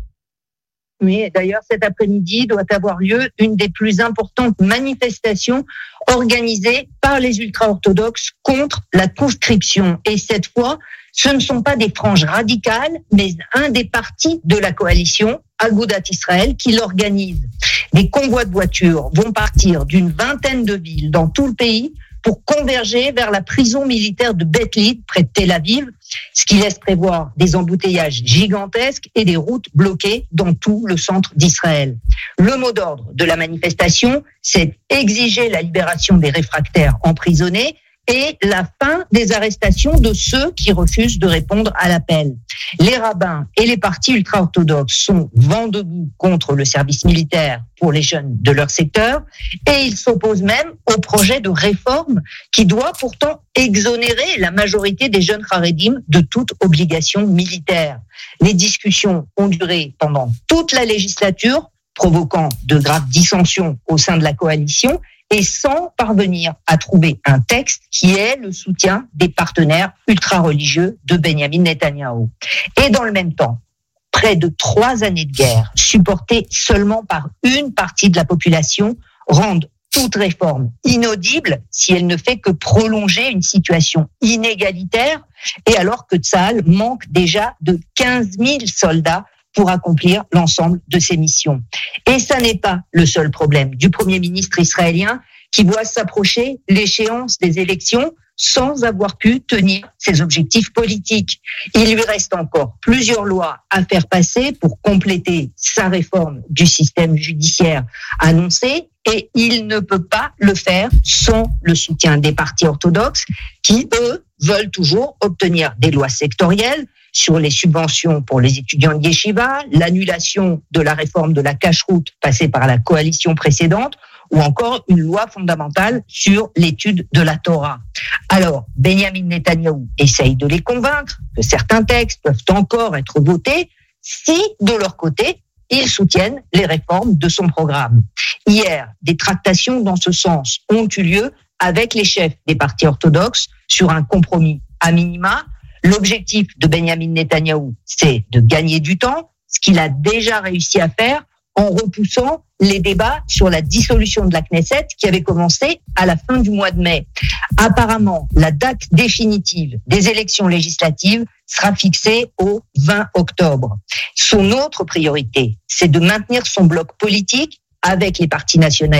Oui, d'ailleurs, cet après-midi doit avoir lieu une des plus importantes manifestations organisées par les ultra-orthodoxes contre la conscription. Et cette fois, ce ne sont pas des franges radicales, mais un des partis de la coalition, Agudat Israël, qui l'organise. Des convois de voitures vont partir d'une vingtaine de villes dans tout le pays pour converger vers la prison militaire de Beit Lid, près de Tel Aviv, ce qui laisse prévoir des embouteillages gigantesques et des routes bloquées dans tout le centre d'Israël. Le mot d'ordre de la manifestation, c'est exiger la libération des réfractaires emprisonnés et la fin des arrestations de ceux qui refusent de répondre à l'appel. Les rabbins et les partis ultra-orthodoxes sont vent debout contre le service militaire pour les jeunes de leur secteur et ils s'opposent même au projet de réforme qui doit pourtant exonérer la majorité des jeunes Haredim de toute obligation militaire. Les discussions ont duré pendant toute la législature, provoquant de graves dissensions au sein de la coalition et sans parvenir à trouver un texte qui ait le soutien des partenaires ultra-religieux de Benyamin Netanyahou. Et dans le même temps, près de 3 années de guerre, supportées seulement par une partie de la population, rendent toute réforme inaudible si elle ne fait que prolonger une situation inégalitaire, et alors que Tsahal manque déjà de 15 000 soldats pour accomplir l'ensemble de ses missions. Et ça n'est pas le seul problème du Premier ministre israélien qui voit s'approcher l'échéance des élections sans avoir pu tenir ses objectifs politiques. Il lui reste encore plusieurs lois à faire passer pour compléter sa réforme du système judiciaire annoncée et il ne peut pas le faire sans le soutien des partis orthodoxes qui, eux, veulent toujours obtenir des lois sectorielles sur les subventions pour les étudiants de Yeshiva, l'annulation de la réforme de la cacheroute passée par la coalition précédente, ou encore une loi fondamentale sur l'étude de la Torah. Alors, Benyamin Netanyahou essaye de les convaincre que certains textes peuvent encore être votés si, de leur côté, ils soutiennent les réformes de son programme. Hier, des tractations dans ce sens ont eu lieu avec les chefs des partis orthodoxes sur un compromis à minima. L'objectif de Benyamin Netanyahou, c'est de gagner du temps, ce qu'il a déjà réussi à faire en repoussant les débats sur la dissolution de la Knesset qui avait commencé à la fin du mois de mai. Apparemment, la date définitive des élections législatives sera fixée au 20 octobre. Son autre priorité, c'est de maintenir son bloc politique avec les partis nationalistes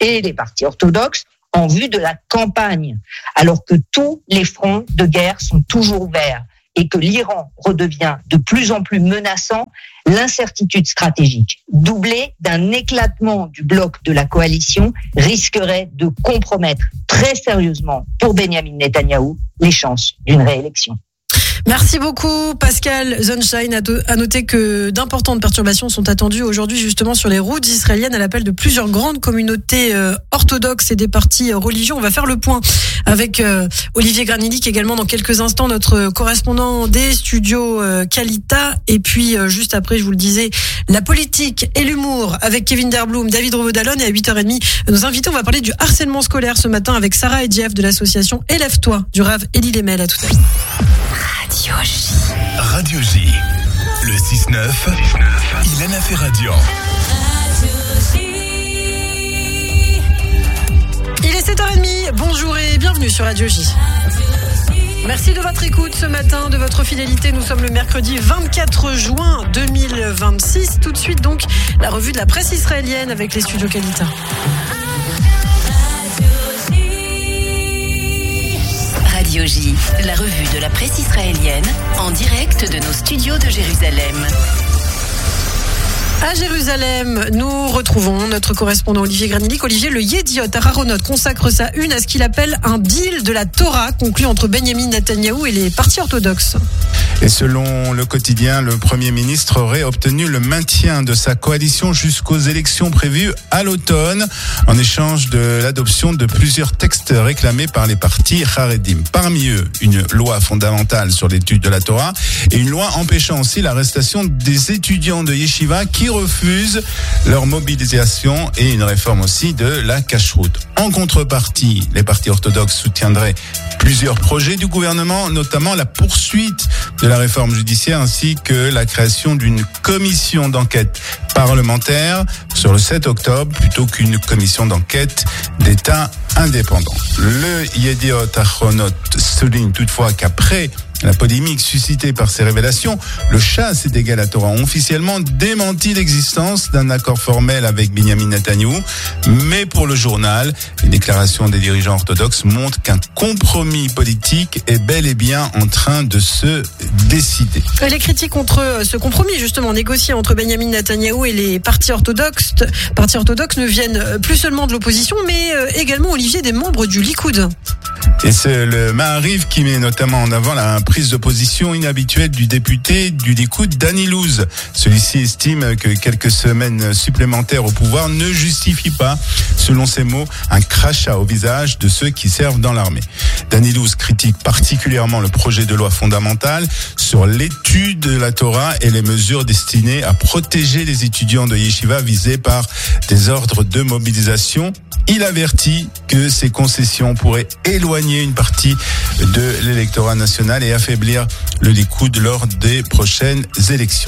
et les partis orthodoxes en vue de la campagne, alors que tous les fronts de guerre sont toujours ouverts et que l'Iran redevient de plus en plus menaçant, l'incertitude stratégique, doublée d'un éclatement du bloc de la coalition, risquerait de compromettre très sérieusement pour Benyamin Netanyahou les chances d'une réélection. Merci beaucoup Pascal Zonshine. À noter que d'importantes perturbations sont attendues aujourd'hui justement sur les routes israéliennes à l'appel de plusieurs grandes communautés orthodoxes et des partis religieux. On va faire le point avec Olivier Granillic également dans quelques instants, notre correspondant des studios Kalita. Et puis juste après, je vous le disais, la politique et l'humour avec Kevin Derblum, David Revaud-Dallon, et à 8h30, nos invités, on va parler du harcèlement scolaire ce matin avec Sarah et Jeff de l'association Élève-toi du Rav Eli Lemel. À tout à l'heure. Radio J. Le 6-9, Ilana Ferradian. Il est 7h30, bonjour et bienvenue sur Radio J. Merci de votre écoute ce matin, de votre fidélité. Nous sommes le mercredi 24 juin 2026. Tout de suite donc, la revue de la presse israélienne avec les studios Kalita. Radio J, la revue de la presse israélienne, en direct de nos studios de Jérusalem. À Jérusalem, nous retrouvons notre correspondant Olivier Granillic. Olivier, le Yediot Aharonot consacre sa une à ce qu'il appelle un deal de la Torah conclu entre Benyamin Netanyahou et les partis orthodoxes. Et selon le quotidien, le Premier ministre aurait obtenu le maintien de sa coalition jusqu'aux élections prévues à l'automne, en échange de l'adoption de plusieurs textes réclamés par les partis Haredim. Parmi eux, une loi fondamentale sur l'étude de la Torah et une loi empêchant aussi l'arrestation des étudiants de Yeshiva qui refusent leur mobilisation, et une réforme aussi de la cacheroute. En contrepartie, les partis orthodoxes soutiendraient plusieurs projets du gouvernement, notamment la poursuite de la réforme judiciaire ainsi que la création d'une commission d'enquête parlementaire sur le 7 octobre plutôt qu'une commission d'enquête d'État indépendant. Le Yediot Aharonot souligne toutefois qu'après la polémique suscitée par ces révélations, le Shas et Dégel HaTorah ont officiellement démenti l'existence d'un accord formel avec Benyamin Netanyahou. Mais pour le journal, les déclarations des dirigeants orthodoxes montrent qu'un compromis politique est bel et bien en train de se décider. Les critiques contre ce compromis justement négocié entre Benyamin Netanyahou et les partis orthodoxes ne viennent plus seulement de l'opposition, mais également, Olivier, des membres du Likoud. Et c'est le Ma'ariv qui met notamment en avant la prise de position inhabituelle du député du Likoud, Danny Louz. Celui-ci estime que quelques semaines supplémentaires au pouvoir ne justifient pas, selon ses mots, un crachat au visage de ceux qui servent dans l'armée. Danny Louz critique particulièrement le projet de loi fondamentale sur l'étude de la Torah et les mesures destinées à protéger les étudiants de Yeshiva visés par des ordres de mobilisation. Il avertit que ces concessions pourraient éloigner une partie de l'électorat national et affaiblir le Likoud lors des prochaines élections.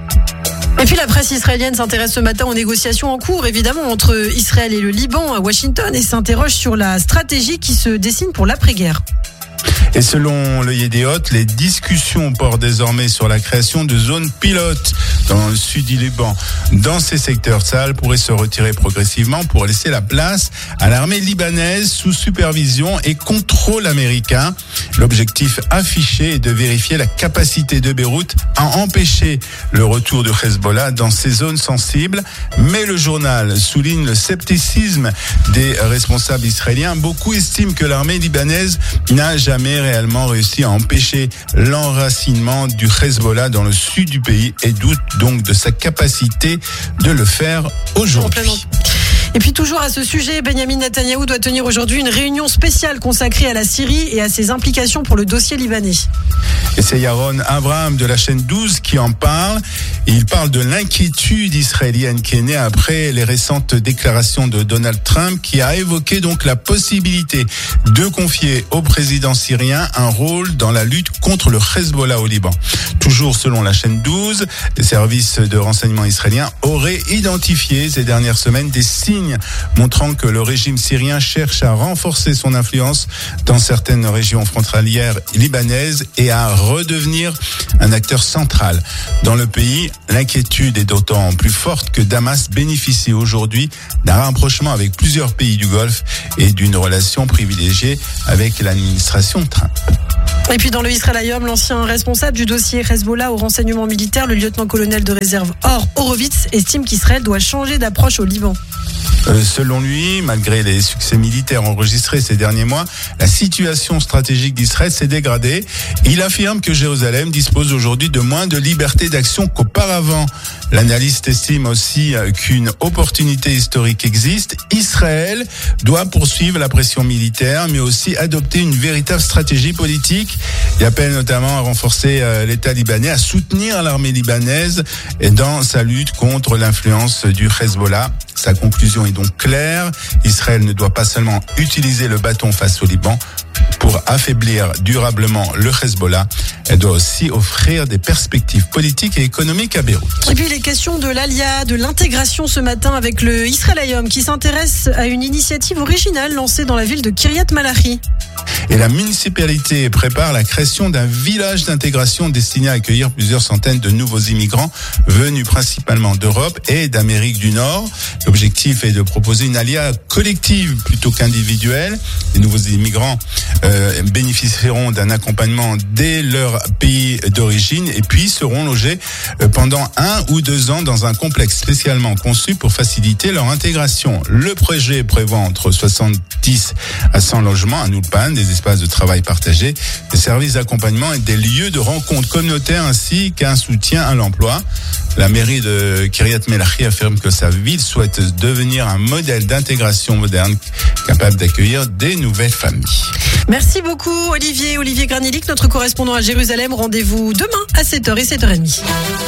Et puis la presse israélienne s'intéresse ce matin aux négociations en cours, évidemment, entre Israël et le Liban à Washington, et s'interroge sur la stratégie qui se dessine pour l'après-guerre. Et selon le Yediot, les discussions portent désormais sur la création de zones pilotes dans le sud du Liban. Dans ces secteurs, Tsahal pourrait se retirer progressivement pour laisser la place à l'armée libanaise sous supervision et contrôle américain. L'objectif affiché est de vérifier la capacité de Beyrouth à empêcher le retour de Hezbollah dans ces zones sensibles. Mais le journal souligne le scepticisme des responsables israéliens. Beaucoup estiment que l'armée libanaise n'a jamais réellement réussi à empêcher l'enracinement du Hezbollah dans le sud du pays et doute donc de sa capacité de le faire aujourd'hui. Et puis toujours à ce sujet, Benyamin Netanyahou doit tenir aujourd'hui une réunion spéciale consacrée à la Syrie et à ses implications pour le dossier libanais. Et c'est Yaron Abraham de la chaîne 12 qui en parle. Et il parle de l'inquiétude israélienne qui est née après les récentes déclarations de Donald Trump, qui a évoqué donc la possibilité de confier au président syrien un rôle dans la lutte contre le Hezbollah au Liban. Toujours selon la chaîne 12, les services de renseignement israéliens auraient identifié ces dernières semaines des signes signes montrant que le régime syrien cherche à renforcer son influence dans certaines régions frontalières libanaises et à redevenir un acteur central. Dans le pays, l'inquiétude est d'autant plus forte que Damas bénéficie aujourd'hui d'un rapprochement avec plusieurs pays du Golfe et d'une relation privilégiée avec l'administration Trump. Et puis dans le Israël-Hayom, l'ancien responsable du dossier Hezbollah au renseignement militaire, le lieutenant-colonel de réserve Or Horowitz, estime qu'Israël doit changer d'approche au Liban. Selon lui, malgré les succès militaires enregistrés ces derniers mois, la situation stratégique d'Israël s'est dégradée. Il affirme que Jérusalem dispose aujourd'hui de moins de liberté d'action qu'auparavant. L'analyste estime aussi qu'une opportunité historique existe. Israël doit poursuivre la pression militaire, mais aussi adopter une véritable stratégie politique. Il appelle notamment à renforcer l'État libanais, à soutenir l'armée libanaise dans sa lutte contre l'influence du Hezbollah. Sa conclusion est donc claire. Israël ne doit pas seulement utiliser le bâton face au Liban pour affaiblir durablement le Hezbollah. Elle doit aussi offrir des perspectives politiques et économiques à Beyrouth. Et puis les questions de l'ALIA, de l'intégration ce matin avec le Israël-Hayom qui s'intéresse à une initiative originale lancée dans la ville de Kiryat Malachi. Et la municipalité prépare la création d'un village d'intégration destiné à accueillir plusieurs centaines de nouveaux immigrants venus principalement d'Europe et d'Amérique du Nord. L'objectif est de proposer une alia collective plutôt qu'individuelle. Les nouveaux immigrants bénéficieront d'un accompagnement dès leur pays d'origine et puis seront logés pendant 1 ou 2 ans dans un complexe spécialement conçu pour faciliter leur intégration. Le projet prévoit entre 70 à 100 logements, un ulpan, des espaces de travail partagés, des services d'accompagnement et des lieux de rencontre communautaires ainsi qu'un soutien à l'emploi. La mairie de Kiryat Malachi affirme que sa ville souhaite devenir un modèle d'intégration moderne capable d'accueillir des nouvelles familles. Merci beaucoup Olivier Granilic, notre correspondant à Jérusalem. Rendez-vous demain à 7h et 7h30.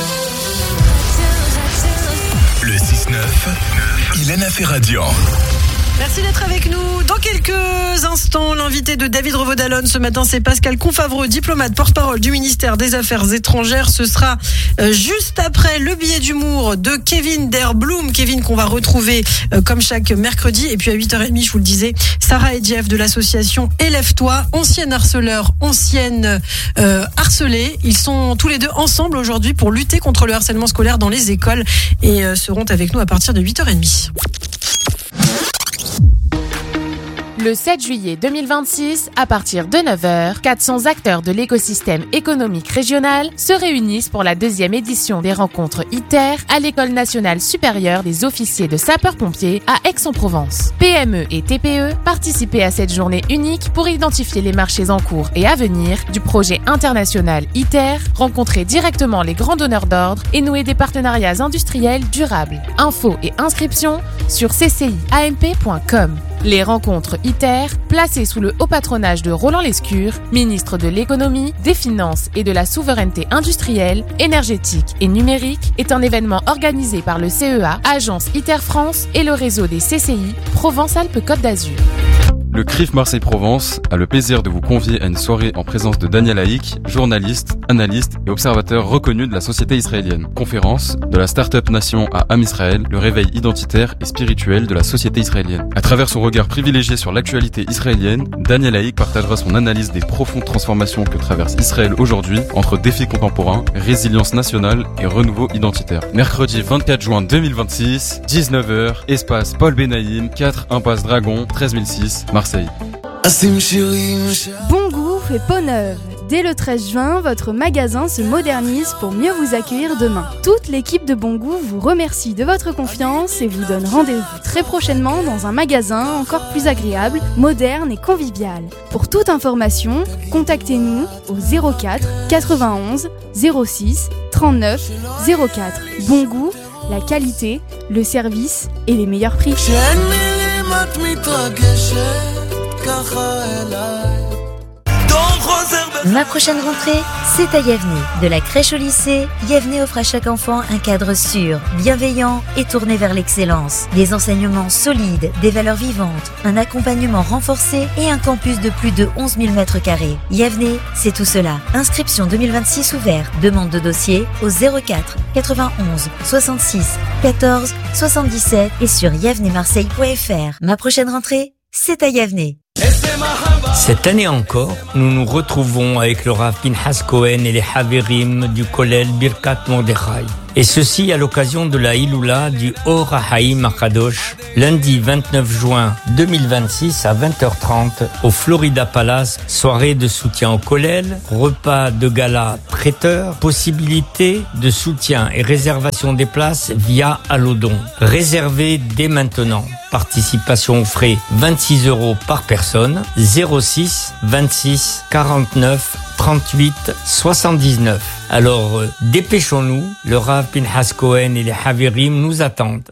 Le 6-9, Ilana Ferradian. Merci d'être avec nous. Dans quelques instants, l'invité de David Revaud-Dallon ce matin, c'est Pascal Confavreux, diplomate, porte-parole du ministère des Affaires étrangères. Ce sera juste après le billet d'humour de Kevin Der Bloom. Kevin qu'on va retrouver comme chaque mercredi. Et puis à 8h30, je vous le disais, Sarah et Jeff de l'association Élève-toi, ancienne harceleur, ancienne harcelée. Ils sont tous les deux ensemble aujourd'hui pour lutter contre le harcèlement scolaire dans les écoles et seront avec nous à partir de 8h30. Le 7 juillet 2026, à partir de 9h, 400 acteurs de l'écosystème économique régional se réunissent pour la 2e édition des rencontres ITER à l'École nationale supérieure des officiers de sapeurs-pompiers à Aix-en-Provence. PME et TPE participaient à cette journée unique pour identifier les marchés en cours et à venir du projet international ITER, rencontrer directement les grands donneurs d'ordre et nouer des partenariats industriels durables. Infos et inscriptions sur cciamp.com. Les rencontres ITER, placées sous le haut patronage de Roland Lescure, ministre de l'économie, des finances et de la souveraineté industrielle, énergétique et numérique, est un événement organisé par le CEA, Agence ITER France et le réseau des CCI, Provence-Alpes-Côte d'Azur. Le CRIF Marseille-Provence a le plaisir de vous convier à une soirée en présence de Daniel Haïk, journaliste, analyste et observateur reconnu de la société israélienne. Conférence de la Startup Nation à Am Israël, le réveil identitaire et spirituel de la société israélienne. À travers son regard privilégié sur l'actualité israélienne, Daniel Haïk partagera son analyse des profondes transformations que traverse Israël aujourd'hui entre défis contemporains, résilience nationale et renouveau identitaire. Mercredi 24 juin 2026, 19h, espace Paul Benaïm, 4 impasse Dragon, 13006, Marseille. Bon goût fait peau neuve. Dès le 13 juin, votre magasin se modernise pour mieux vous accueillir demain. Toute l'équipe de Bon Goût vous remercie de votre confiance et vous donne rendez-vous très prochainement dans un magasin encore plus agréable, moderne et convivial. Pour toute information, contactez-nous au 04 91 06 39 04. Bon Goût, la qualité, le service et les meilleurs prix. Ma prochaine rentrée, c'est à Yavne. De la crèche au lycée, Yavne offre à chaque enfant un cadre sûr, bienveillant et tourné vers l'excellence. Des enseignements solides, des valeurs vivantes, un accompagnement renforcé et un campus de plus de 11 000 mètres carrés. Yavne, c'est tout cela. Inscription 2026 ouvert. Demande de dossier au 04 91 66 14 77 et sur yavnemarseille.fr. Ma prochaine rentrée, c'est à Yavne. Cette année encore, nous nous retrouvons avec le Rav Pinhas Cohen et les Haverim du Kollel Birkat Mordechai. Et ceci à l'occasion de la Hiloula du Or HaHaim HaKadosh, lundi 29 juin 2026 à 20h30 au Florida Palace, soirée de soutien au Kollel, repas de gala traiteur, possibilité de soutien et réservation des places via Allodon. Réservez dès maintenant. Participation aux frais 26 € par personne, 06 26 49 38 79. Alors, dépêchons-nous, le Rav Pinhas Cohen et les Haverim nous attendent.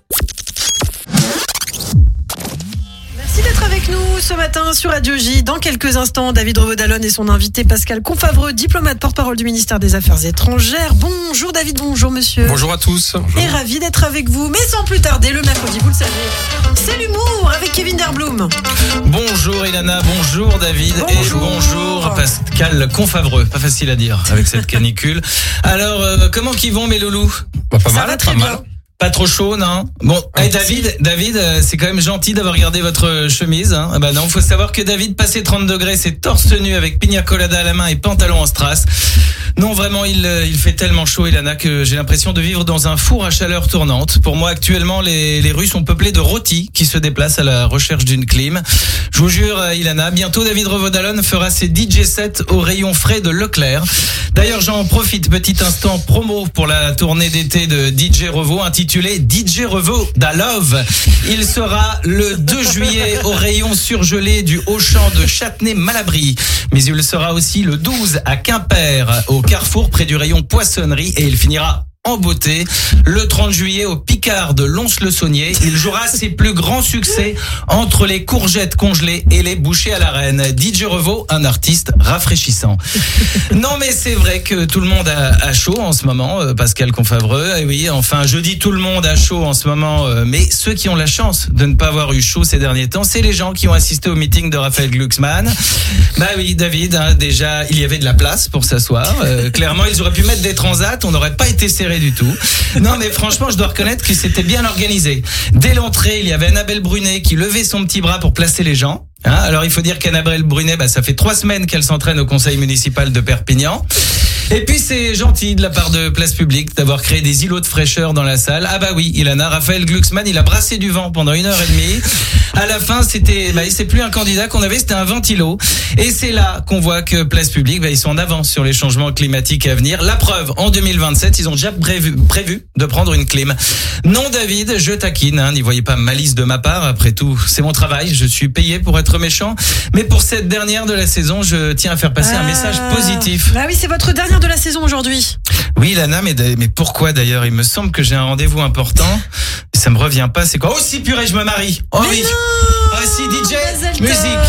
Merci d'être avec nous ce matin sur Radio J. Dans quelques instants, David Revaud-Dallon et son invité Pascal Confavreux, diplomate porte-parole du ministère des Affaires étrangères. Bonjour David, bonjour monsieur. Bonjour à tous. Bonjour. Et ravi d'être avec vous. Mais sans plus tarder, le mercredi, vous le savez, c'est l'humour avec Kevin Derblum. Bonjour Ilana, bonjour David et bonjour Pascal Confavreux. Pas facile à dire avec cette canicule. Alors, comment qu'ils vont mes loulous ? Pas Ça mal, va très pas bien. mal. Pas trop chaud, non? Bon, hey, David, c'est quand même gentil d'avoir gardé votre chemise, hein. Ah bah non, faut savoir que David, passé 30 degrés, c'est torse nu avec pina colada à la main et pantalon en strass. Non, vraiment, il fait tellement chaud, Ilana, que j'ai l'impression de vivre dans un four à chaleur tournante. Pour moi, actuellement, les rues sont peuplées de rôtis qui se déplacent à la recherche d'une clim. Je vous jure, Ilana, bientôt David Revaud-Dallon fera ses DJ sets au rayon frais de Leclerc. D'ailleurs, j'en profite, petit instant promo pour la tournée d'été de DJ Revaud, intitulée DJ Revaud-Dallon. Il sera le 2 juillet au rayon surgelé du Auchan de Châtenay-Malabry. Mais il sera aussi le 12 à Quimper, au Carrefour, près du rayon poissonnerie, et il finira en beauté le 30 juillet au Picard de Lons-le-Saunier. Il jouera ses plus grands succès entre les courgettes congelées et les bouchées à la reine. DJ Revaud, un artiste rafraîchissant. Non mais c'est vrai que tout le monde a chaud en ce moment, Pascal Confavreux. Et oui, enfin je dis tout le monde a chaud en ce moment, mais ceux qui ont la chance de ne pas avoir eu chaud ces derniers temps, c'est les gens qui ont assisté au meeting de Raphaël Glucksmann. Bah oui, David, hein, déjà il y avait de la place pour s'asseoir. Clairement, ils auraient pu mettre des transats, on n'aurait pas été serré du tout. Non mais franchement, je dois reconnaître que c'était bien organisé. Dès l'entrée, il y avait Annabelle Brunet qui levait son petit bras pour placer les gens. Hein, alors il faut dire qu'Annabelle Brunet, ça fait 3 semaines qu'elle s'entraîne au conseil municipal de Perpignan. Et puis c'est gentil de la part de Place Publique d'avoir créé des îlots de fraîcheur dans la salle. Ah bah oui, Ilana, Raphaël Glucksmann, il a brassé du vent pendant 1h30. À la fin, c'est plus un candidat qu'on avait, c'était un ventilo. Et c'est là qu'on voit que Place Publique, ils sont en avance sur les changements climatiques à venir. La preuve, en 2027, ils ont déjà prévu de prendre une clim. Non David, je taquine, n'y voyez pas malice de ma part. Après tout, c'est mon travail, je suis payé pour être méchant. Mais pour cette dernière de la saison, je tiens à faire passer un message positif. Bah oui, c'est votre dernière de la saison aujourd'hui. Oui, Lana, mais pourquoi d'ailleurs? Il me semble que j'ai un rendez-vous important. Et ça me revient pas. C'est quoi? Oh si, purée, je me marie. Oh mais oui. Oh si, DJ, musique.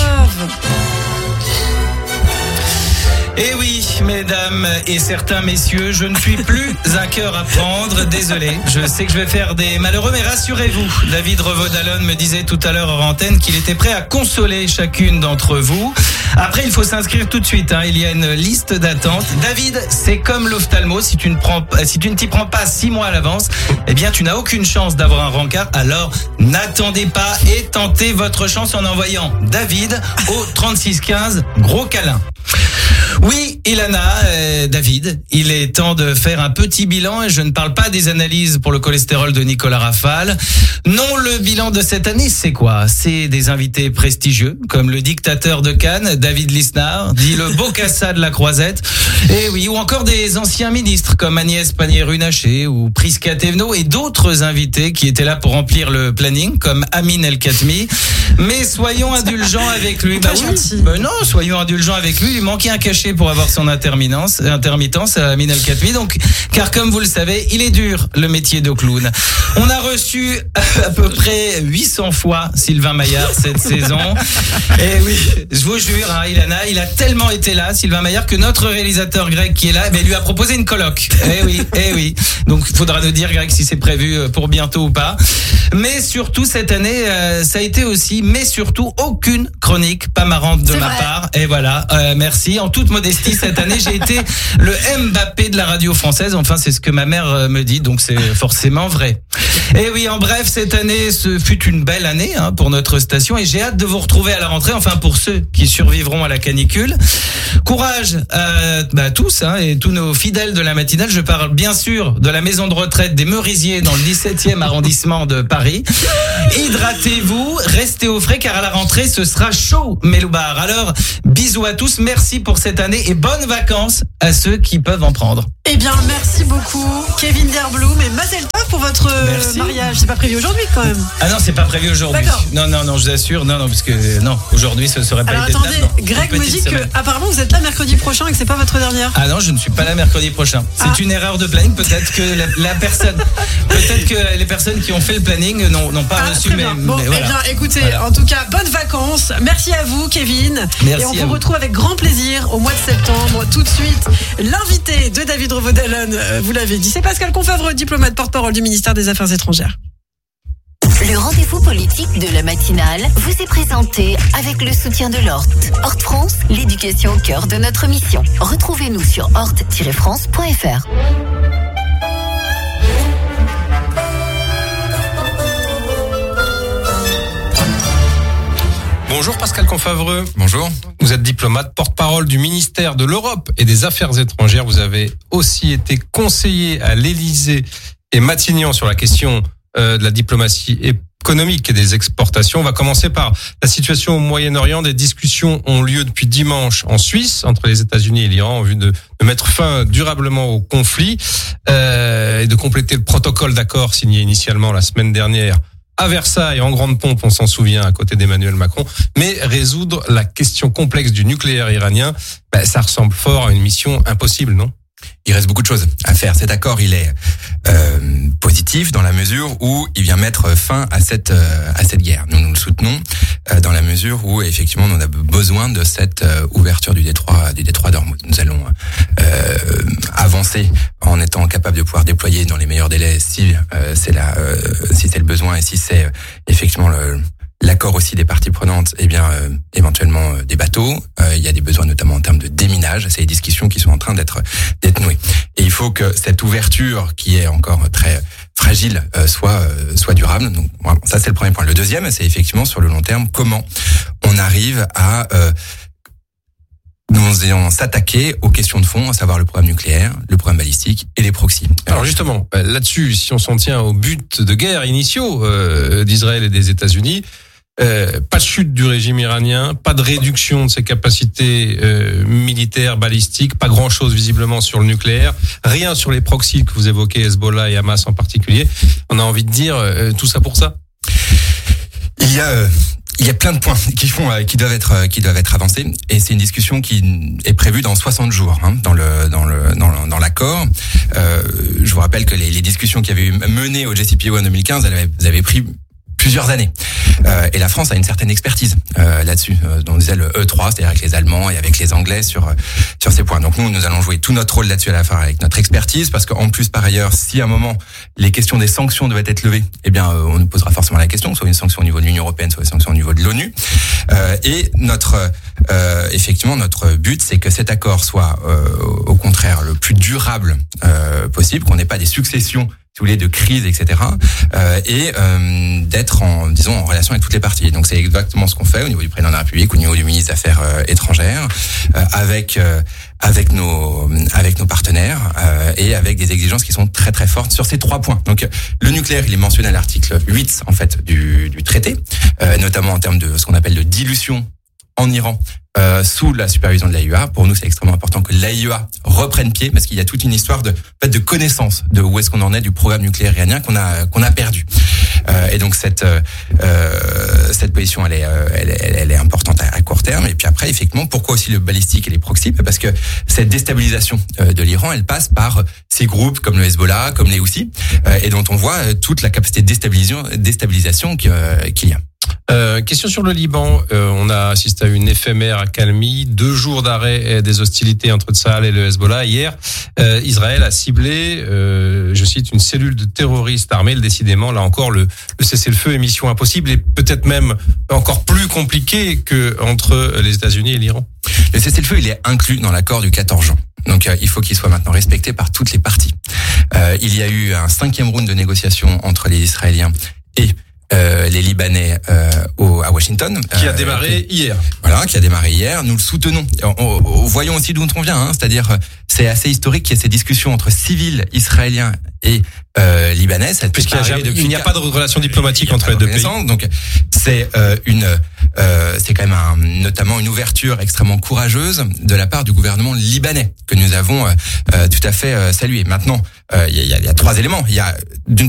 Eh oui, mesdames et certains messieurs, je ne suis plus un cœur à prendre, désolé. Je sais que je vais faire des malheureux, mais rassurez-vous, David Revaud-Dallon me disait tout à l'heure en antenne qu'il était prêt à consoler chacune d'entre vous. Après, il faut s'inscrire tout de suite, il y a une liste d'attente. David, c'est comme l'ophtalmo, si tu ne t'y prends pas 6 mois à l'avance, eh bien tu n'as aucune chance d'avoir un rencard. Alors, n'attendez pas et tentez votre chance en envoyant David au 3615, gros câlin. Oui, Ilana, David, il est temps de faire un petit bilan et je ne parle pas des analyses pour le cholestérol de Nicolas Rafale. Non, le bilan de cette année, c'est quoi? C'est des invités prestigieux, comme le dictateur de Cannes, David Lisnard, dit le Bocassa de la Croisette, et oui, ou encore des anciens ministres comme Agnès Pannier-Runacher ou Prisca Thévenot et d'autres invités qui étaient là pour remplir le planning, comme Amin El Khatmi. Mais soyons indulgents avec lui. Pas gentil. Non, soyons indulgents avec lui. Il manquait un cachet pour avoir son intermittence à Amin El-Khatmi. Donc, car comme vous le savez, il est dur le métier de clown. On a reçu à peu près 800 fois Sylvain Maillard cette saison. Et oui, je vous jure, hein, Ilana, il a tellement été là, Sylvain Maillard, que notre réalisateur Greg qui est là, lui a proposé une coloc. Eh oui. Donc, il faudra nous dire, Greg, si c'est prévu pour bientôt ou pas. Mais surtout, cette année, ça a été aussi, mais surtout, aucune chronique pas marrante de ma part. Et voilà, merci. En toute modestie, cette année, j'ai été le Mbappé de la radio française. Enfin, c'est ce que ma mère me dit, donc c'est forcément vrai. Et oui, en bref, cette année, ce fut une belle année pour notre station et j'ai hâte de vous retrouver à la rentrée, enfin pour ceux qui survivront à la canicule. Courage à tous et tous nos fidèles de la matinale. Je parle bien sûr de la maison de retraite des Merisiers dans le 17e arrondissement de Paris. Hydratez-vous, restez au frais car à la rentrée, ce sera chaud, Meloubar. Alors, bisous à tous, merci pour cette année et bonnes vacances à ceux qui peuvent en prendre. Eh bien, merci beaucoup, Kevin Derbloom et Mazel Tov pour votre mariage. C'est pas prévu aujourd'hui quand même. Ah non, c'est pas prévu aujourd'hui. D'accord. Non, je vous assure. Non, parce que non, aujourd'hui, ce serait pas Alors été de attendez, date, non. Greg Une me petite dit que semaine. apparemment vous êtes là mercredi prochain et que c'est pas votre dernière. Ah non, je ne suis pas là mercredi prochain. C'est une erreur de planning. Peut-être que peut-être que les personnes qui ont fait le planning n'ont pas reçu très bien. Bon, mais voilà. eh bien, écoutez, Voilà. en tout cas, bonnes vacances. Merci à vous, Kevin. Merci et on à vous vous. retrouve avec grand plaisir au mois de septembre. Tout de suite, l'invité de David Revaudalon, vous l'avez dit, c'est Pascal Confavre, diplomate porte-parole du ministère des Affaires étrangères. Le rendez-vous politique de la matinale vous est présenté avec le soutien de l'Hort. Hort France, l'éducation au cœur de notre mission. Retrouvez-nous sur hort-france.fr. Bonjour Pascal Confavreux. Bonjour. Vous êtes diplomate, porte-parole du ministère de l'Europe et des Affaires étrangères. Vous avez aussi été conseiller à l'Élysée et Matignon sur la question de la diplomatie économique et des exportations. On va commencer par la situation au Moyen-Orient. Des discussions ont lieu depuis dimanche en Suisse entre les États-Unis et l'Iran en vue de mettre fin durablement au conflit et de compléter le protocole d'accord signé initialement la semaine dernière à Versailles, en grande pompe, on s'en souvient, à côté d'Emmanuel Macron. Mais résoudre la question complexe du nucléaire iranien, ça ressemble fort à une mission impossible, non ? Il reste beaucoup de choses à faire. Cet accord, il est positif dans la mesure où il vient mettre fin à cette guerre. Nous le soutenons dans la mesure où effectivement on a besoin de cette ouverture du détroit d'Ormuz. Nous allons avancer en étant capable de pouvoir déployer dans les meilleurs délais si c'est le besoin et si c'est effectivement l'accord aussi des parties prenantes, éventuellement des bateaux. Il y a des besoins notamment en termes de déminage. C'est des discussions qui sont en train d'être nouées. Et il faut que cette ouverture, qui est encore très fragile, soit durable. Donc voilà, ça c'est le premier point. Le deuxième, c'est effectivement sur le long terme, comment on arrive à nous allons s'attaquer aux questions de fond, à savoir le programme nucléaire, le programme balistique et les proxys. Alors justement, là-dessus, si on s'en tient aux buts de guerre initiaux d'Israël et des États-Unis, pas de chute du régime iranien, pas de réduction de ses capacités militaires, balistiques, pas grand-chose visiblement sur le nucléaire, rien sur les proxys que vous évoquez, Hezbollah et Hamas en particulier. On a envie de dire tout ça pour ça. Il y a plein de points qui doivent être avancés et c'est une discussion qui est prévue dans 60 jours dans l'accord. Je vous rappelle que les discussions qui avaient mené au JCPOA en 2015, elles avaient pris plusieurs années. Et la France a une certaine expertise là-dessus, dont on disait le E3, c'est-à-dire avec les Allemands et avec les Anglais sur ces points. Donc nous allons jouer tout notre rôle là-dessus à la fin avec notre expertise, parce qu'en plus par ailleurs, si à un moment les questions des sanctions devaient être levées, on nous posera forcément la question, soit une sanction au niveau de l'Union européenne, soit une sanction au niveau de l'ONU. Et effectivement notre but, c'est que cet accord soit au contraire le plus durable possible, qu'on n'ait pas des successions de crise, etc. Et d'être en relation avec toutes les parties. Donc c'est exactement ce qu'on fait au niveau du président de la République, au niveau du ministre des Affaires étrangères, avec nos partenaires et avec des exigences qui sont très très fortes sur ces 3 points. Donc le nucléaire, il est mentionné à l'article 8 en fait du traité, notamment en termes de ce qu'on appelle de dilution en Iran. Sous la supervision de l'AIEA. Pour nous, c'est extrêmement important que l'AIEA reprenne pied, parce qu'il y a toute une histoire de connaissance de où est-ce qu'on en est du programme nucléaire iranien qu'on a perdu. Et donc cette position, elle est importante à court terme. Et puis après, effectivement, pourquoi aussi le balistique et les proxys? Parce que cette déstabilisation de l'Iran, elle passe par ces groupes comme le Hezbollah, comme les Houthis, et dont on voit toute la capacité de déstabilisation qu'il y a. Question sur le Liban. On a assisté à une éphémère accalmie, 2 jours d'arrêt des hostilités entre Tsahal et le Hezbollah. Hier, Israël a ciblé, je cite, une cellule de terroristes armés. Décidément, là encore, le cessez-le-feu est mission impossible et peut-être même encore plus compliqué que entre les États-Unis et l'Iran. Le cessez-le-feu, il est inclus dans l'accord du 14 juin. Donc il faut qu'il soit maintenant respecté par toutes les parties. Il y a eu un 5e round de négociations entre les Israéliens et les Libanais à Washington, qui a démarré hier. Voilà, qui a démarré hier. Nous le soutenons. Voyons aussi d'où on vient. C'est-à-dire, c'est assez historique qu'il y ait ces discussions entre civils israéliens et Libanais. Puisqu'il n'y a pas de relation diplomatique entre les deux pays. Donc c'est c'est quand même notamment une ouverture extrêmement courageuse de la part du gouvernement libanais que nous avons tout à fait salué. Maintenant, il y a 3 éléments. Il y a d'une